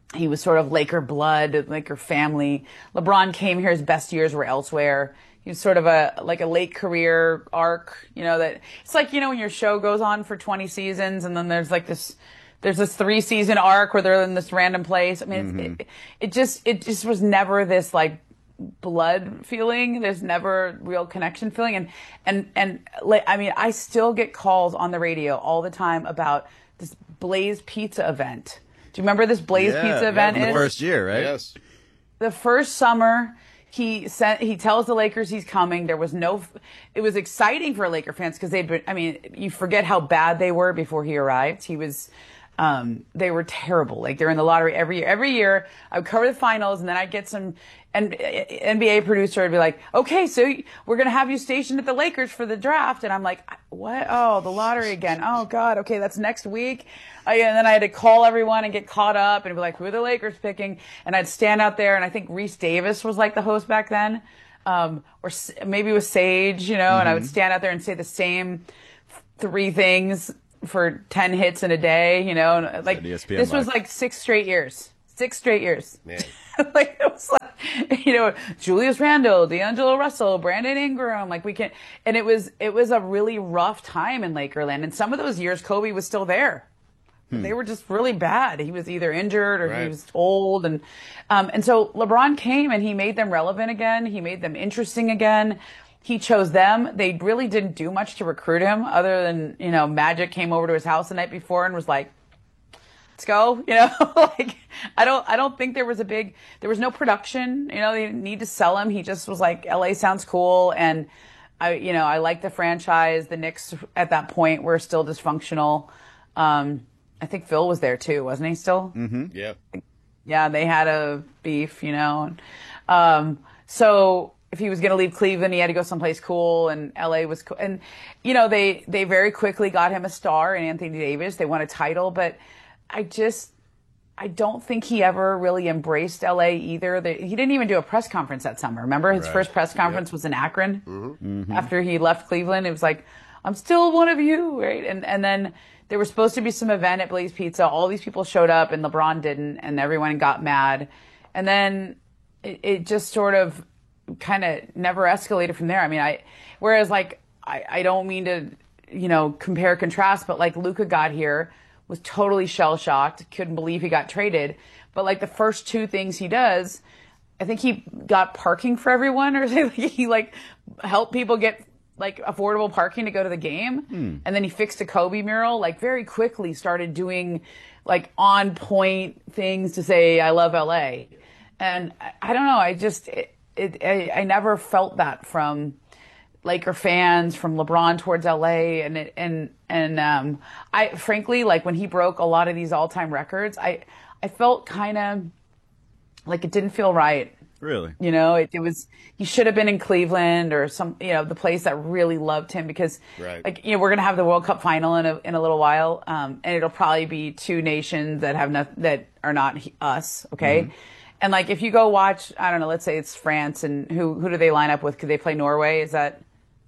he was sort of Laker blood, Laker family. LeBron came here, his best years were elsewhere. He was sort of a, like a late career arc, you know, that it's like, you know, when your show goes on for twenty seasons and then there's like this, there's this three season arc where they're in this random place. I mean, mm-hmm. it's, it, it just, it just was never this like blood feeling. There's never real connection feeling. And, and, and like, I mean, I still get calls on the radio all the time about this Blaze Pizza event. Do you remember this Blaze yeah, Pizza event? Yeah, the first year, right? Yes. The first summer, he sent, he tells the Lakers he's coming. There was no, it was exciting for Laker fans because they'd been, I mean, you forget how bad they were before he arrived. He was, um, they were terrible. Like they're in the lottery every year. Every year I would cover the finals and then I'd get some N B A producer would be like, okay, so we're going to have you stationed at the Lakers for the draft. And I'm like, what? Oh, the lottery again. Oh God. Okay. That's next week. Uh, yeah, and then I had to call everyone and get caught up and be like, who are the Lakers picking? And I'd stand out there and I think Reese Davis was like the host back then. Um, or maybe it was Sage, you know, mm-hmm. and I would stand out there and say the same three things for ten hits in a day, you know, and like this live. was like six straight years, six straight years. Man. Like it was like, you know, Julius Randle, D'Angelo Russell, Brandon Ingram, like we can, and it was, it was a really rough time in Lakerland. And some of those years, Kobe was still there. Hmm. They were just really bad. He was either injured or right. he was old. And, um, and so LeBron came and he made them relevant again. He made them interesting again. He chose them. They really didn't do much to recruit him other than, you know, Magic came over to his house the night before and was like, let's go, you know, like, I don't, I don't think there was a big, there was no production, you know, they didn't need to sell him. He just was like, L A sounds cool. And I, you know, I like the franchise. The Knicks at that point were still dysfunctional. Um, I think Phil was there too, wasn't he still? Mm-hmm. Yeah. Yeah. They had a beef, you know, um, so if he was going to leave Cleveland, he had to go someplace cool, and L A was cool. And, you know, they, they very quickly got him a star in Anthony Davis. They won a title, but I just, I don't think he ever really embraced L A either. They, he didn't even do a press conference that summer. Remember his right. first press conference yep. was in Akron mm-hmm. Mm-hmm. after he left Cleveland. It was like, I'm still one of you, right? And and then there was supposed to be some event at Blaze Pizza. All these people showed up and LeBron didn't, and everyone got mad. And then it, it just sort of kind of never escalated from there. I mean, I, whereas like, I, I don't mean to, you know, compare contrast, but like Luka got here, was totally shell-shocked, couldn't believe he got traded. But like the first two things he does, I think he got parking for everyone, or he like helped people get like affordable parking to go to the game. Hmm. And then he fixed a Kobe mural, like very quickly started doing like on point things to say, I love L A. And I, I don't know, I just, it, it, I, I never felt that from Laker fans, from LeBron towards L A, and it, and and um, I frankly, like when he broke a lot of these all-time records, I I felt kind of like it didn't feel right. Really? You know, it, it was, he should have been in Cleveland or some, you know, the place that really loved him, because right. like, you know, we're going to have the World Cup final in a, in a little while. Um, and it'll probably be two nations that have not, that are not he, us. Okay. Mm-hmm. And like, if you go watch, I don't know, let's say it's France, and who, who do they line up with? Could they play Norway? Is that,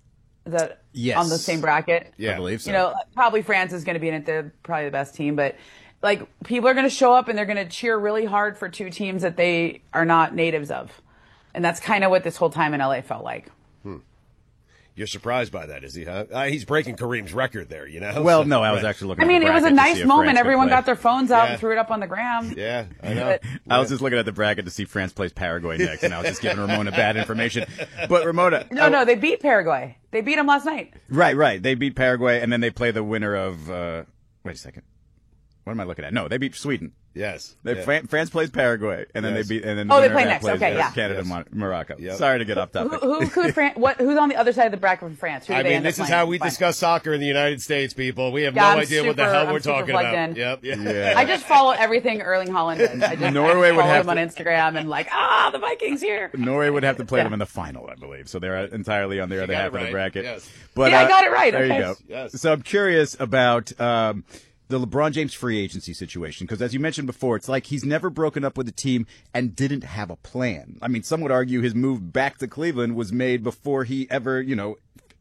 is that yes. on the same bracket? Yeah, I believe so. You know, probably France is going to be in it. They're probably the best team, but like, people are going to show up and they're going to cheer really hard for two teams that they are not natives of. And that's kind of what this whole time in L A felt like. Hmm. You're surprised by that, is he, huh? Uh, he's breaking Kareem's record there, you know? Well, so, no, I was right. actually looking I mean, at the it was a nice moment. Everyone got their phones out yeah. and threw it up on the gram. Yeah, I know. But, I was just looking at the bracket to see France plays Paraguay next, and I was just giving Ramona bad information. But Ramona... No, I, no, they beat Paraguay. They beat them last night. Right, right. They beat Paraguay, and then they play the winner of... Uh, wait a second. What am I looking at? No, they beat Sweden. Yes. They, yeah. Fran- France plays Paraguay, and then yes. they beat. And then oh, the they play next. Plays, Okay, yeah. Canada, yes. Mon- Morocco. Yep. Sorry to get off topic. Who, who could Fran- what? Who's on the other side of the bracket from France? Who do I they mean, end this up is playing? how we Fine. discuss soccer in the United States, people. We have Yeah, no I'm idea super, what the hell I'm we're super talking plugged about. in. Yep. Yeah. Yeah. I just follow everything Erling Haaland does. I just Norway I would follow have him to- on Instagram and like, ah, the Vikings here. Norway would have to play Yeah. them in the final, I believe. So they're entirely on the other got half it of the right. bracket. Yes. But, Yeah, I uh, got it right. There Okay. you go. Yes. So I'm curious about um, the LeBron James free agency situation, because as you mentioned before, it's like he's never broken up with the team and didn't have a plan. I mean, some would argue his move back to Cleveland was made before he ever, you know,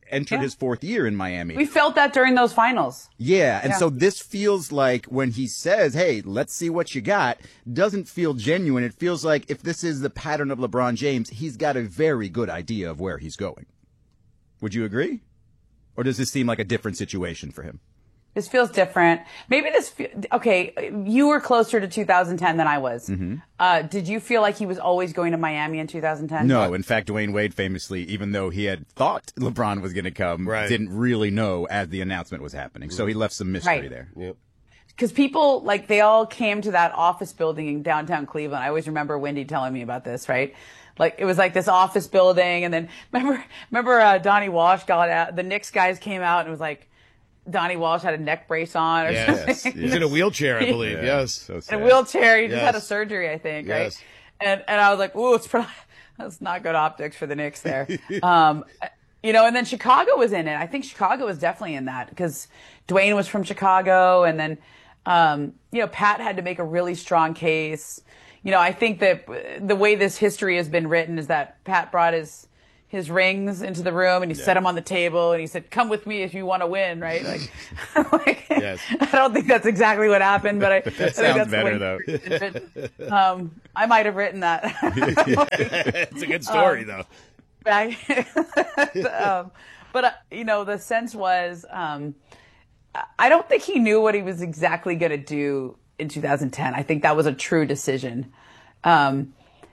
entered Yeah. his fourth year in Miami. We felt that during those finals. Yeah, and Yeah. so this feels like when he says, hey, let's see what you got, doesn't feel genuine. It feels like if this is the pattern of LeBron James, he's got a very good idea of where he's going. Would you agree? Or does this seem like a different situation for him? This feels different. Maybe this, fe- okay, you were closer to two thousand ten than I was. Mm-hmm. Uh, did you feel like he was always going to Miami in two thousand ten? No, in fact, Dwayne Wade famously, even though he had thought LeBron was going to come, Right. didn't really know as the announcement was happening. So he left some mystery Right. there. Yep. Because people, like, they all came to that office building in downtown Cleveland. I always remember Wendy telling me about this, right? Like, it was like this office building. And then, remember, remember uh, Donnie Walsh got out, the Knicks guys came out and it was like, Donnie Walsh had a neck brace on or Yes. something. He's in a wheelchair, I believe. Yeah. Yes. So In sad. a wheelchair. He just Yes. had a surgery, I think, right? Yes. And and I was like, ooh, it's probably, that's not good optics for the Knicks there. um, you know, and then Chicago was in it. I think Chicago was definitely in that because Dwayne was from Chicago. And then, um, you know, Pat had to make a really strong case. You know, I think that the way this history has been written is that Pat brought his his rings into the room and he Yeah. set them on the table and he said, come with me if you want to win, right? Like, like Yes. I don't think that's exactly what happened, but I, I think sounds that's better, the way it's written. Um, I might have written that. It's a good story, Um, though. Back, um, but uh, you know, the sense was, um, I don't think he knew what he was exactly going to do in two thousand ten. I think that was a true decision. Um,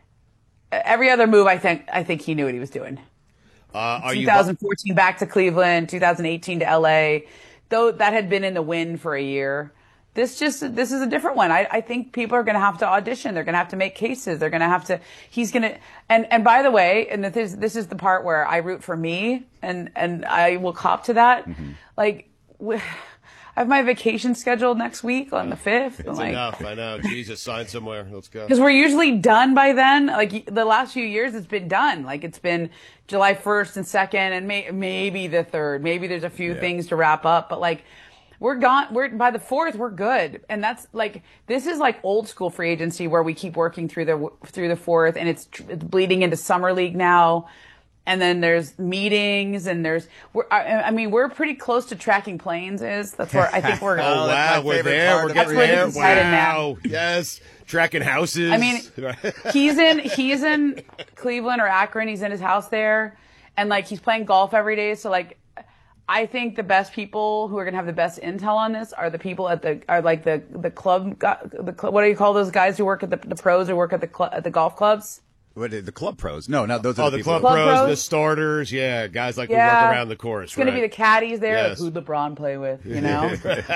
every other move, I think, I think he knew what he was doing. Uh, are you twenty fourteen back to Cleveland, two thousand eighteen to L A, though that had been in the wind for a year. This just, this is a different one. I, I think people are going to have to audition. They're going to have to make cases. They're going to have to, he's going to, and, and by the way, and this is, this is the part where I root for me and, and I will cop to that. Mm-hmm. Like, I have my vacation scheduled next week on the fifth. It's like, enough. I know. Jesus, sign somewhere. Let's go. because we're usually done by then. Like the last few years, it's been done. Like it's been July first and second, and may, maybe the third. Maybe there's a few Yeah. things to wrap up, but like we're gone. We're by the fourth, we're good. And that's like this is like old school free agency where we keep working through the through the fourth, and it's, it's bleeding into summer league now. And then there's meetings, and there's we're, I, I mean we're pretty close to tracking planes. Is that's where I think we're. Oh, wow, we're there. We're That's getting where there. this is headed Wow. now. Yes. Tracking houses. I mean, he's in he's in Cleveland or Akron. He's in his house there, and like he's playing golf every day. So like, I think the best people who are gonna have the best intel on this are the people at the are like the the club the cl- what do you call those guys who work at the the pros who work at the cl- at the golf clubs? What, the club pros? No, no, those are Oh, the the people. club, Club pros, pros? the starters, yeah, guys like Yeah. who work around the course. It's gonna right. be the caddies there. Yes. Like, who'd LeBron play with? You know,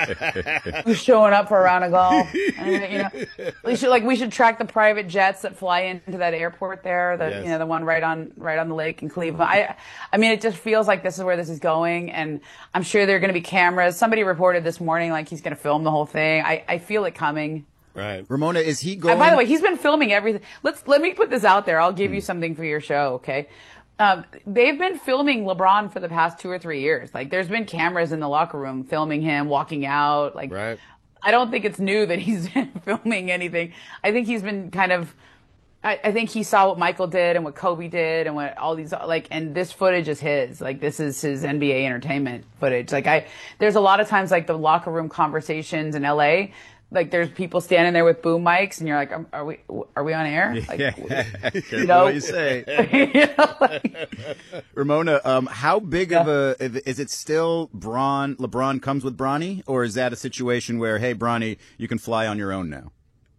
who's showing up for a round of golf? And, you know, we should like we should track the private jets that fly into that airport there. The Yes. you know the one right on right on the lake in Cleveland. I I mean, it just feels like this is where this is going, and I'm sure there are going to be cameras. Somebody reported this morning like he's going to film the whole thing. I I feel it coming. Right. Ramona, is he going? And by the way, he's been filming everything. Let's let me put this out there. I'll give you something for your show, okay? Um, they've been filming LeBron for the past two or three years. Like, there's been cameras in the locker room filming him walking out. Like, Right. I don't think it's new that he's been filming anything. I think he's been kind of. I, I think he saw what Michael did and what Kobe did and what all these like, and this footage is his. Like, this is his N B A entertainment footage. Like, I there's a lot of times like the locker room conversations in L A. Like there's people standing there with boom mics, and you're like, "Are we? Are we on air?" Like, you know what you say. you know, like, Ramona, um, how big of a is it still? Bron LeBron comes with Bronny, or is that a situation where, hey, Bronny, you can fly on your own now?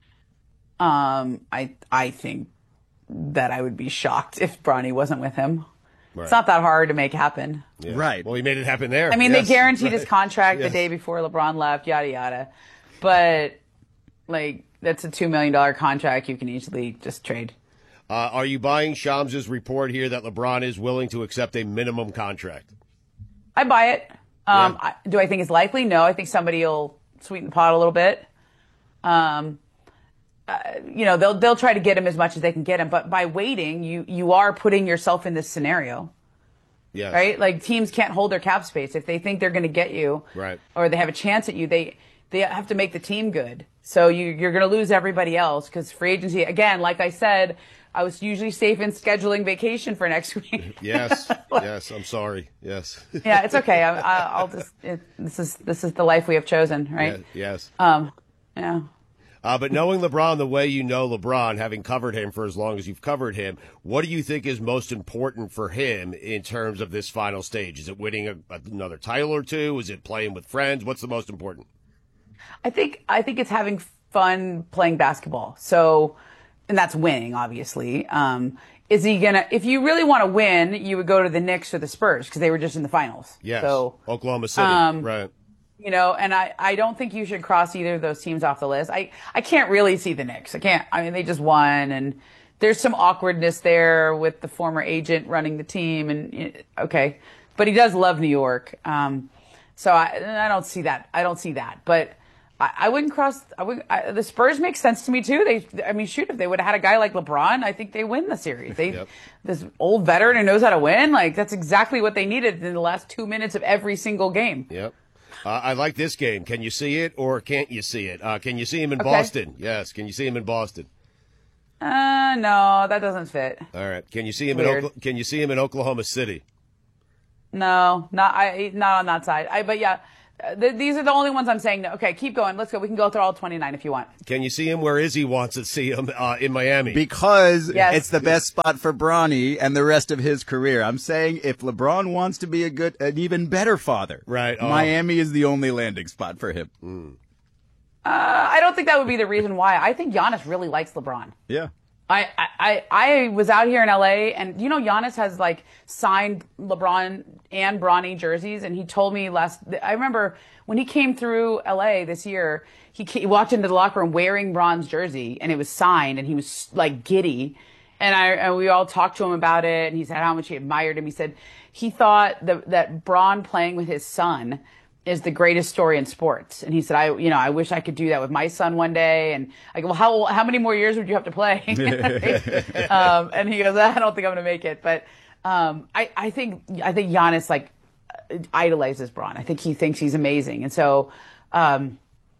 um, I I think that I would be shocked if Bronny wasn't with him. Right. It's not that hard to make happen. Yeah. Right. Well, he made it happen there. I mean, Yes. they guaranteed Right. his contract Yes. the day before LeBron left, yada yada. But like, that's a two million dollar contract you can easily just trade. Uh, are you buying Shams' report here that LeBron is willing to accept a minimum contract? I buy it. Um, Yeah. I, do I think it's likely? No. I think somebody will sweeten the pot a little bit. Um, uh, you know, they'll they'll try to get him as much as they can get him, but by waiting, you you are putting yourself in this scenario, Yes. right? Like teams can't hold their cap space if they think they're going to get you, Right. or they have a chance at you. They they have to make the team good. So you you're going to lose everybody else because free agency again, like I said. I was usually safe in scheduling vacation for next week. Yes, yes. I'm sorry. Yes. Yeah, it's okay. I, I, I'll just. It, this is this is the life we have chosen, right? Yeah, yes. Um. Yeah. Uh, but knowing LeBron the way you know LeBron, having covered him for as long as you've covered him, what do you think is most important for him in terms of this final stage? Is it winning a, another title or two? Is it playing with friends? What's the most important? I think I think it's having fun playing basketball. So, and that's winning, obviously. Um, is he gonna? If you really want to win, you would go to the Knicks or the Spurs because they were just in the finals. Yes. So Oklahoma City, um, right? You know, and I, I don't think you should cross either of those teams off the list. I, I can't really see the Knicks. I can't. I mean, they just won, and there's some awkwardness there with the former agent running the team. And okay, but he does love New York. Um, so I, I don't see that. I don't see that. But I, I wouldn't cross. I would. I, the Spurs make sense to me too. They. I mean, shoot, if they would have had a guy like LeBron, I think they win the series. They. Yep. This old veteran who knows how to win. Like that's exactly what they needed in the last two minutes of every single game. Yep. Uh, I like this game. Can you see it or can't you see it? Uh, can you see him in Okay. Boston? Yes. Can you see him in Boston? Uh, no, that doesn't fit. All right. Can you see him Weird. in Okla- Can you see him in Oklahoma City? No, not I. Not on that side. I. But yeah, uh, th- these are the only ones I'm saying. No. Okay, keep going. Let's go. We can go through all twenty-nine if you want. Can you see him where Izzy wants to see him uh, in Miami? Because Yes. it's the best spot for Bronny and the rest of his career. I'm saying if LeBron wants to be a good, an even better father, right? Oh. Miami is the only landing spot for him. Mm. Uh, I don't think that would be the reason why. I think Giannis really likes LeBron. Yeah. I, I, I was out here in L A and you know Giannis has like signed LeBron and Bronny jerseys and he told me last I remember when he came through L A this year he, he walked into the locker room wearing Bron's jersey and it was signed and he was like giddy and I and we all talked to him about it and he said how much he admired him. He said he thought that that Bron playing with his son is the greatest story in sports. And he said, I, you know, I wish I could do that with my son one day. And I go, well, how, how many more years would you have to play? um, and he goes, I don't think I'm going to make it. But, um, I, I think, I think Giannis like idolizes Bron. I think he thinks he's amazing. And so, um,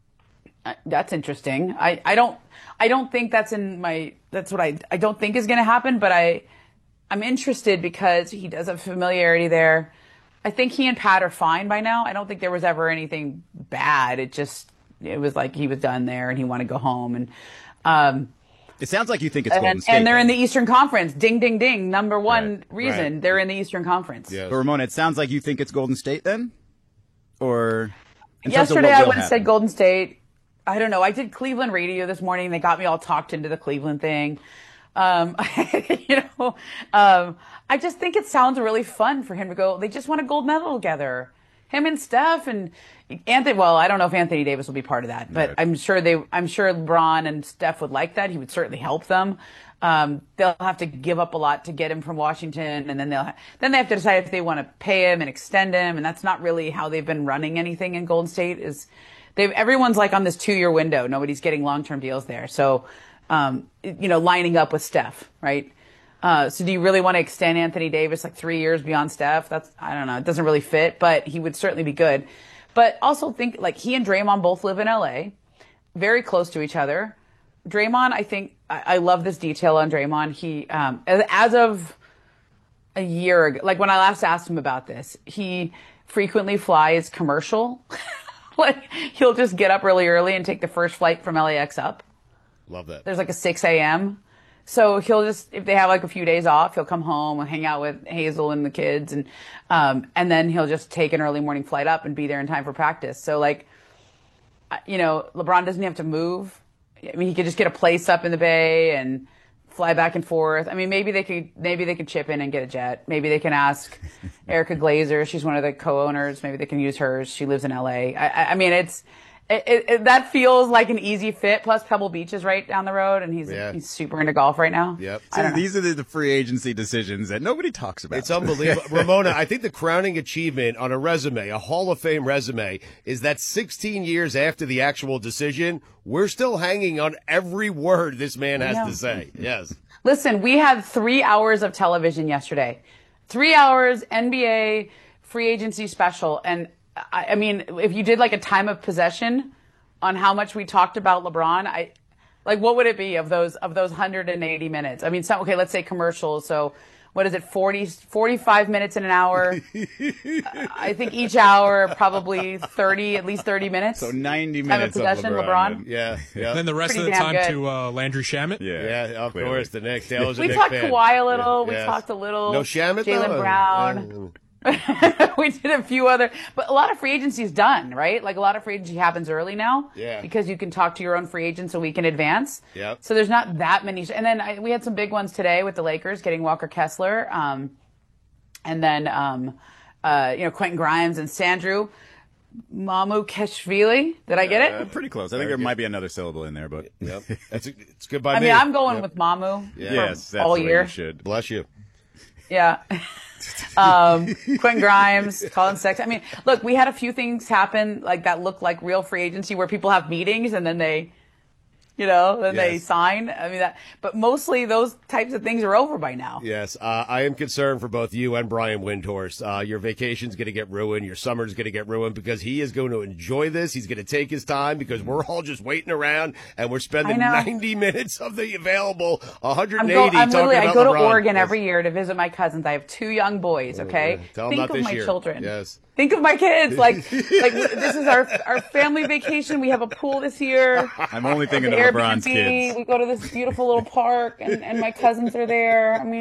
that's interesting. I, I don't, I don't think that's in my, that's what I, I don't think is going to happen, but I, I'm interested because he does have familiarity there. I think he and Pat are fine by now. I don't think there was ever anything bad. It just, it was like he was done there and he wanted to go home. And, um, it sounds like you think it's and, Golden State. and they're in the Eastern Conference. Ding, ding, ding. Number one Right, reason right. they're in the Eastern Conference. But Ramona, it sounds like you think it's Golden State then? Or in terms of Yesterday what I will would have said happen? Golden State. I don't know. I did Cleveland radio this morning. They got me all talked into the Cleveland thing. Um, you know, um, I just think it sounds really fun for him to go. They just won a gold medal together. Him and Steph and Anthony. Well, I don't know if Anthony Davis will be part of that, but Right. I'm sure they, I'm sure LeBron and Steph would like that. He would certainly help them. Um, they'll have to give up a lot to get him from Washington, and then they'll, ha- then they have to decide if they want to pay him and extend him. And that's not really how they've been running anything in Golden State is they've, everyone's like on this two year window. Nobody's getting long-term deals there. So, um, you know, lining up with Steph, right? Uh, so do you really want to extend Anthony Davis like three years beyond Steph? That's, I don't know. It doesn't really fit, but he would certainly be good. But also think like he and Draymond both live in L A, very close to each other. Draymond, I think, I, I love this detail on Draymond. He, um, as, as of a year ago, like when I last asked him about this, he frequently flies commercial. Like he'll just get up really early and take the first flight from L A X up. Love that. There's like a six a.m. So he'll just, if they have like a few days off, he'll come home and hang out with Hazel and the kids. And, um, and then he'll just take an early morning flight up and be there in time for practice. So like, you know, LeBron doesn't have to move. I mean, he could just get a place up in the Bay and fly back and forth. I mean, maybe they could, maybe they could chip in and get a jet. Maybe they can ask Erica Glazer. She's one of the co-owners. Maybe they can use hers. She lives in L A. I, I mean, it's, It, it, it, that feels like an easy fit. Plus, Pebble Beach is right down the road, and he's Yeah. he's super into golf right now. Yep. I don't know. These are the, the free agency decisions that nobody talks about. It's unbelievable. Ramona, I think the crowning achievement on a resume, a Hall of Fame resume, is that sixteen years after the actual decision, we're still hanging on every word this man I has know. to say. Yes. Listen, we had three hours of television yesterday. Three hours, N B A free agency special. And I, I mean, if you did like a time of possession on how much we talked about LeBron, I, Like, what would it be of those of those one hundred eighty minutes? I mean, some, okay, let's say commercials. So, what is it? forty, forty-five minutes in an hour. I think each hour probably thirty, at least thirty minutes. So ninety Time minutes of possession, of LeBron. LeBron. Yeah, yeah. And then the rest Pretty of the damn time good. to uh, Landry Shamet. Yeah, yeah, of clearly. course. The Knicks. Dale's a We Knicks talked fan. Kawhi a little. We Yes. talked a little. No Shamet, though? Jaylen Brown. We did a few other, but a lot of free agency is done, right? Like a lot of free agency happens early now, Yeah. because you can talk to your own free agents a week in advance. Yep. So there's not that many. And then I, we had some big ones today with the Lakers getting Walker Kessler, um, and then um, uh, you know Quentin Grimes and Sandru Mamukashvili. Did I get it? Uh, pretty close. I think there might be another syllable in there, but Yep. That's a, it's good by I me. mean, I'm going Yep. with Mamu Yeah. for yes, that's all the way year. you should. Bless you. Yeah. um, Quentin Grimes, Colin Sexton. I mean, look, we had a few things happen like that look like real free agency where people have meetings and then they, you know, then they Yes. sign. I mean, that, but mostly those types of things are over by now. Yes, uh, I am concerned for both you and Brian Windhorst. Uh, your vacation's going to get ruined. Your summer's going to get ruined because he is going to enjoy this. He's going to take his time because we're all just waiting around and we're spending I know. ninety minutes of the available one hundred I'm, eighty go, I'm talking literally, about I go to LeBron. Oregon Yes. every year to visit my cousins. I have two young boys, okay? Yeah. Tell 'em Think not of this my year. children. Yes. Think of my kids. Like, like this is our our family vacation. We have a pool this year. I'm only thinking of Airbnb. LeBron's kids. We go to this beautiful little park, and, and my cousins are there. I mean,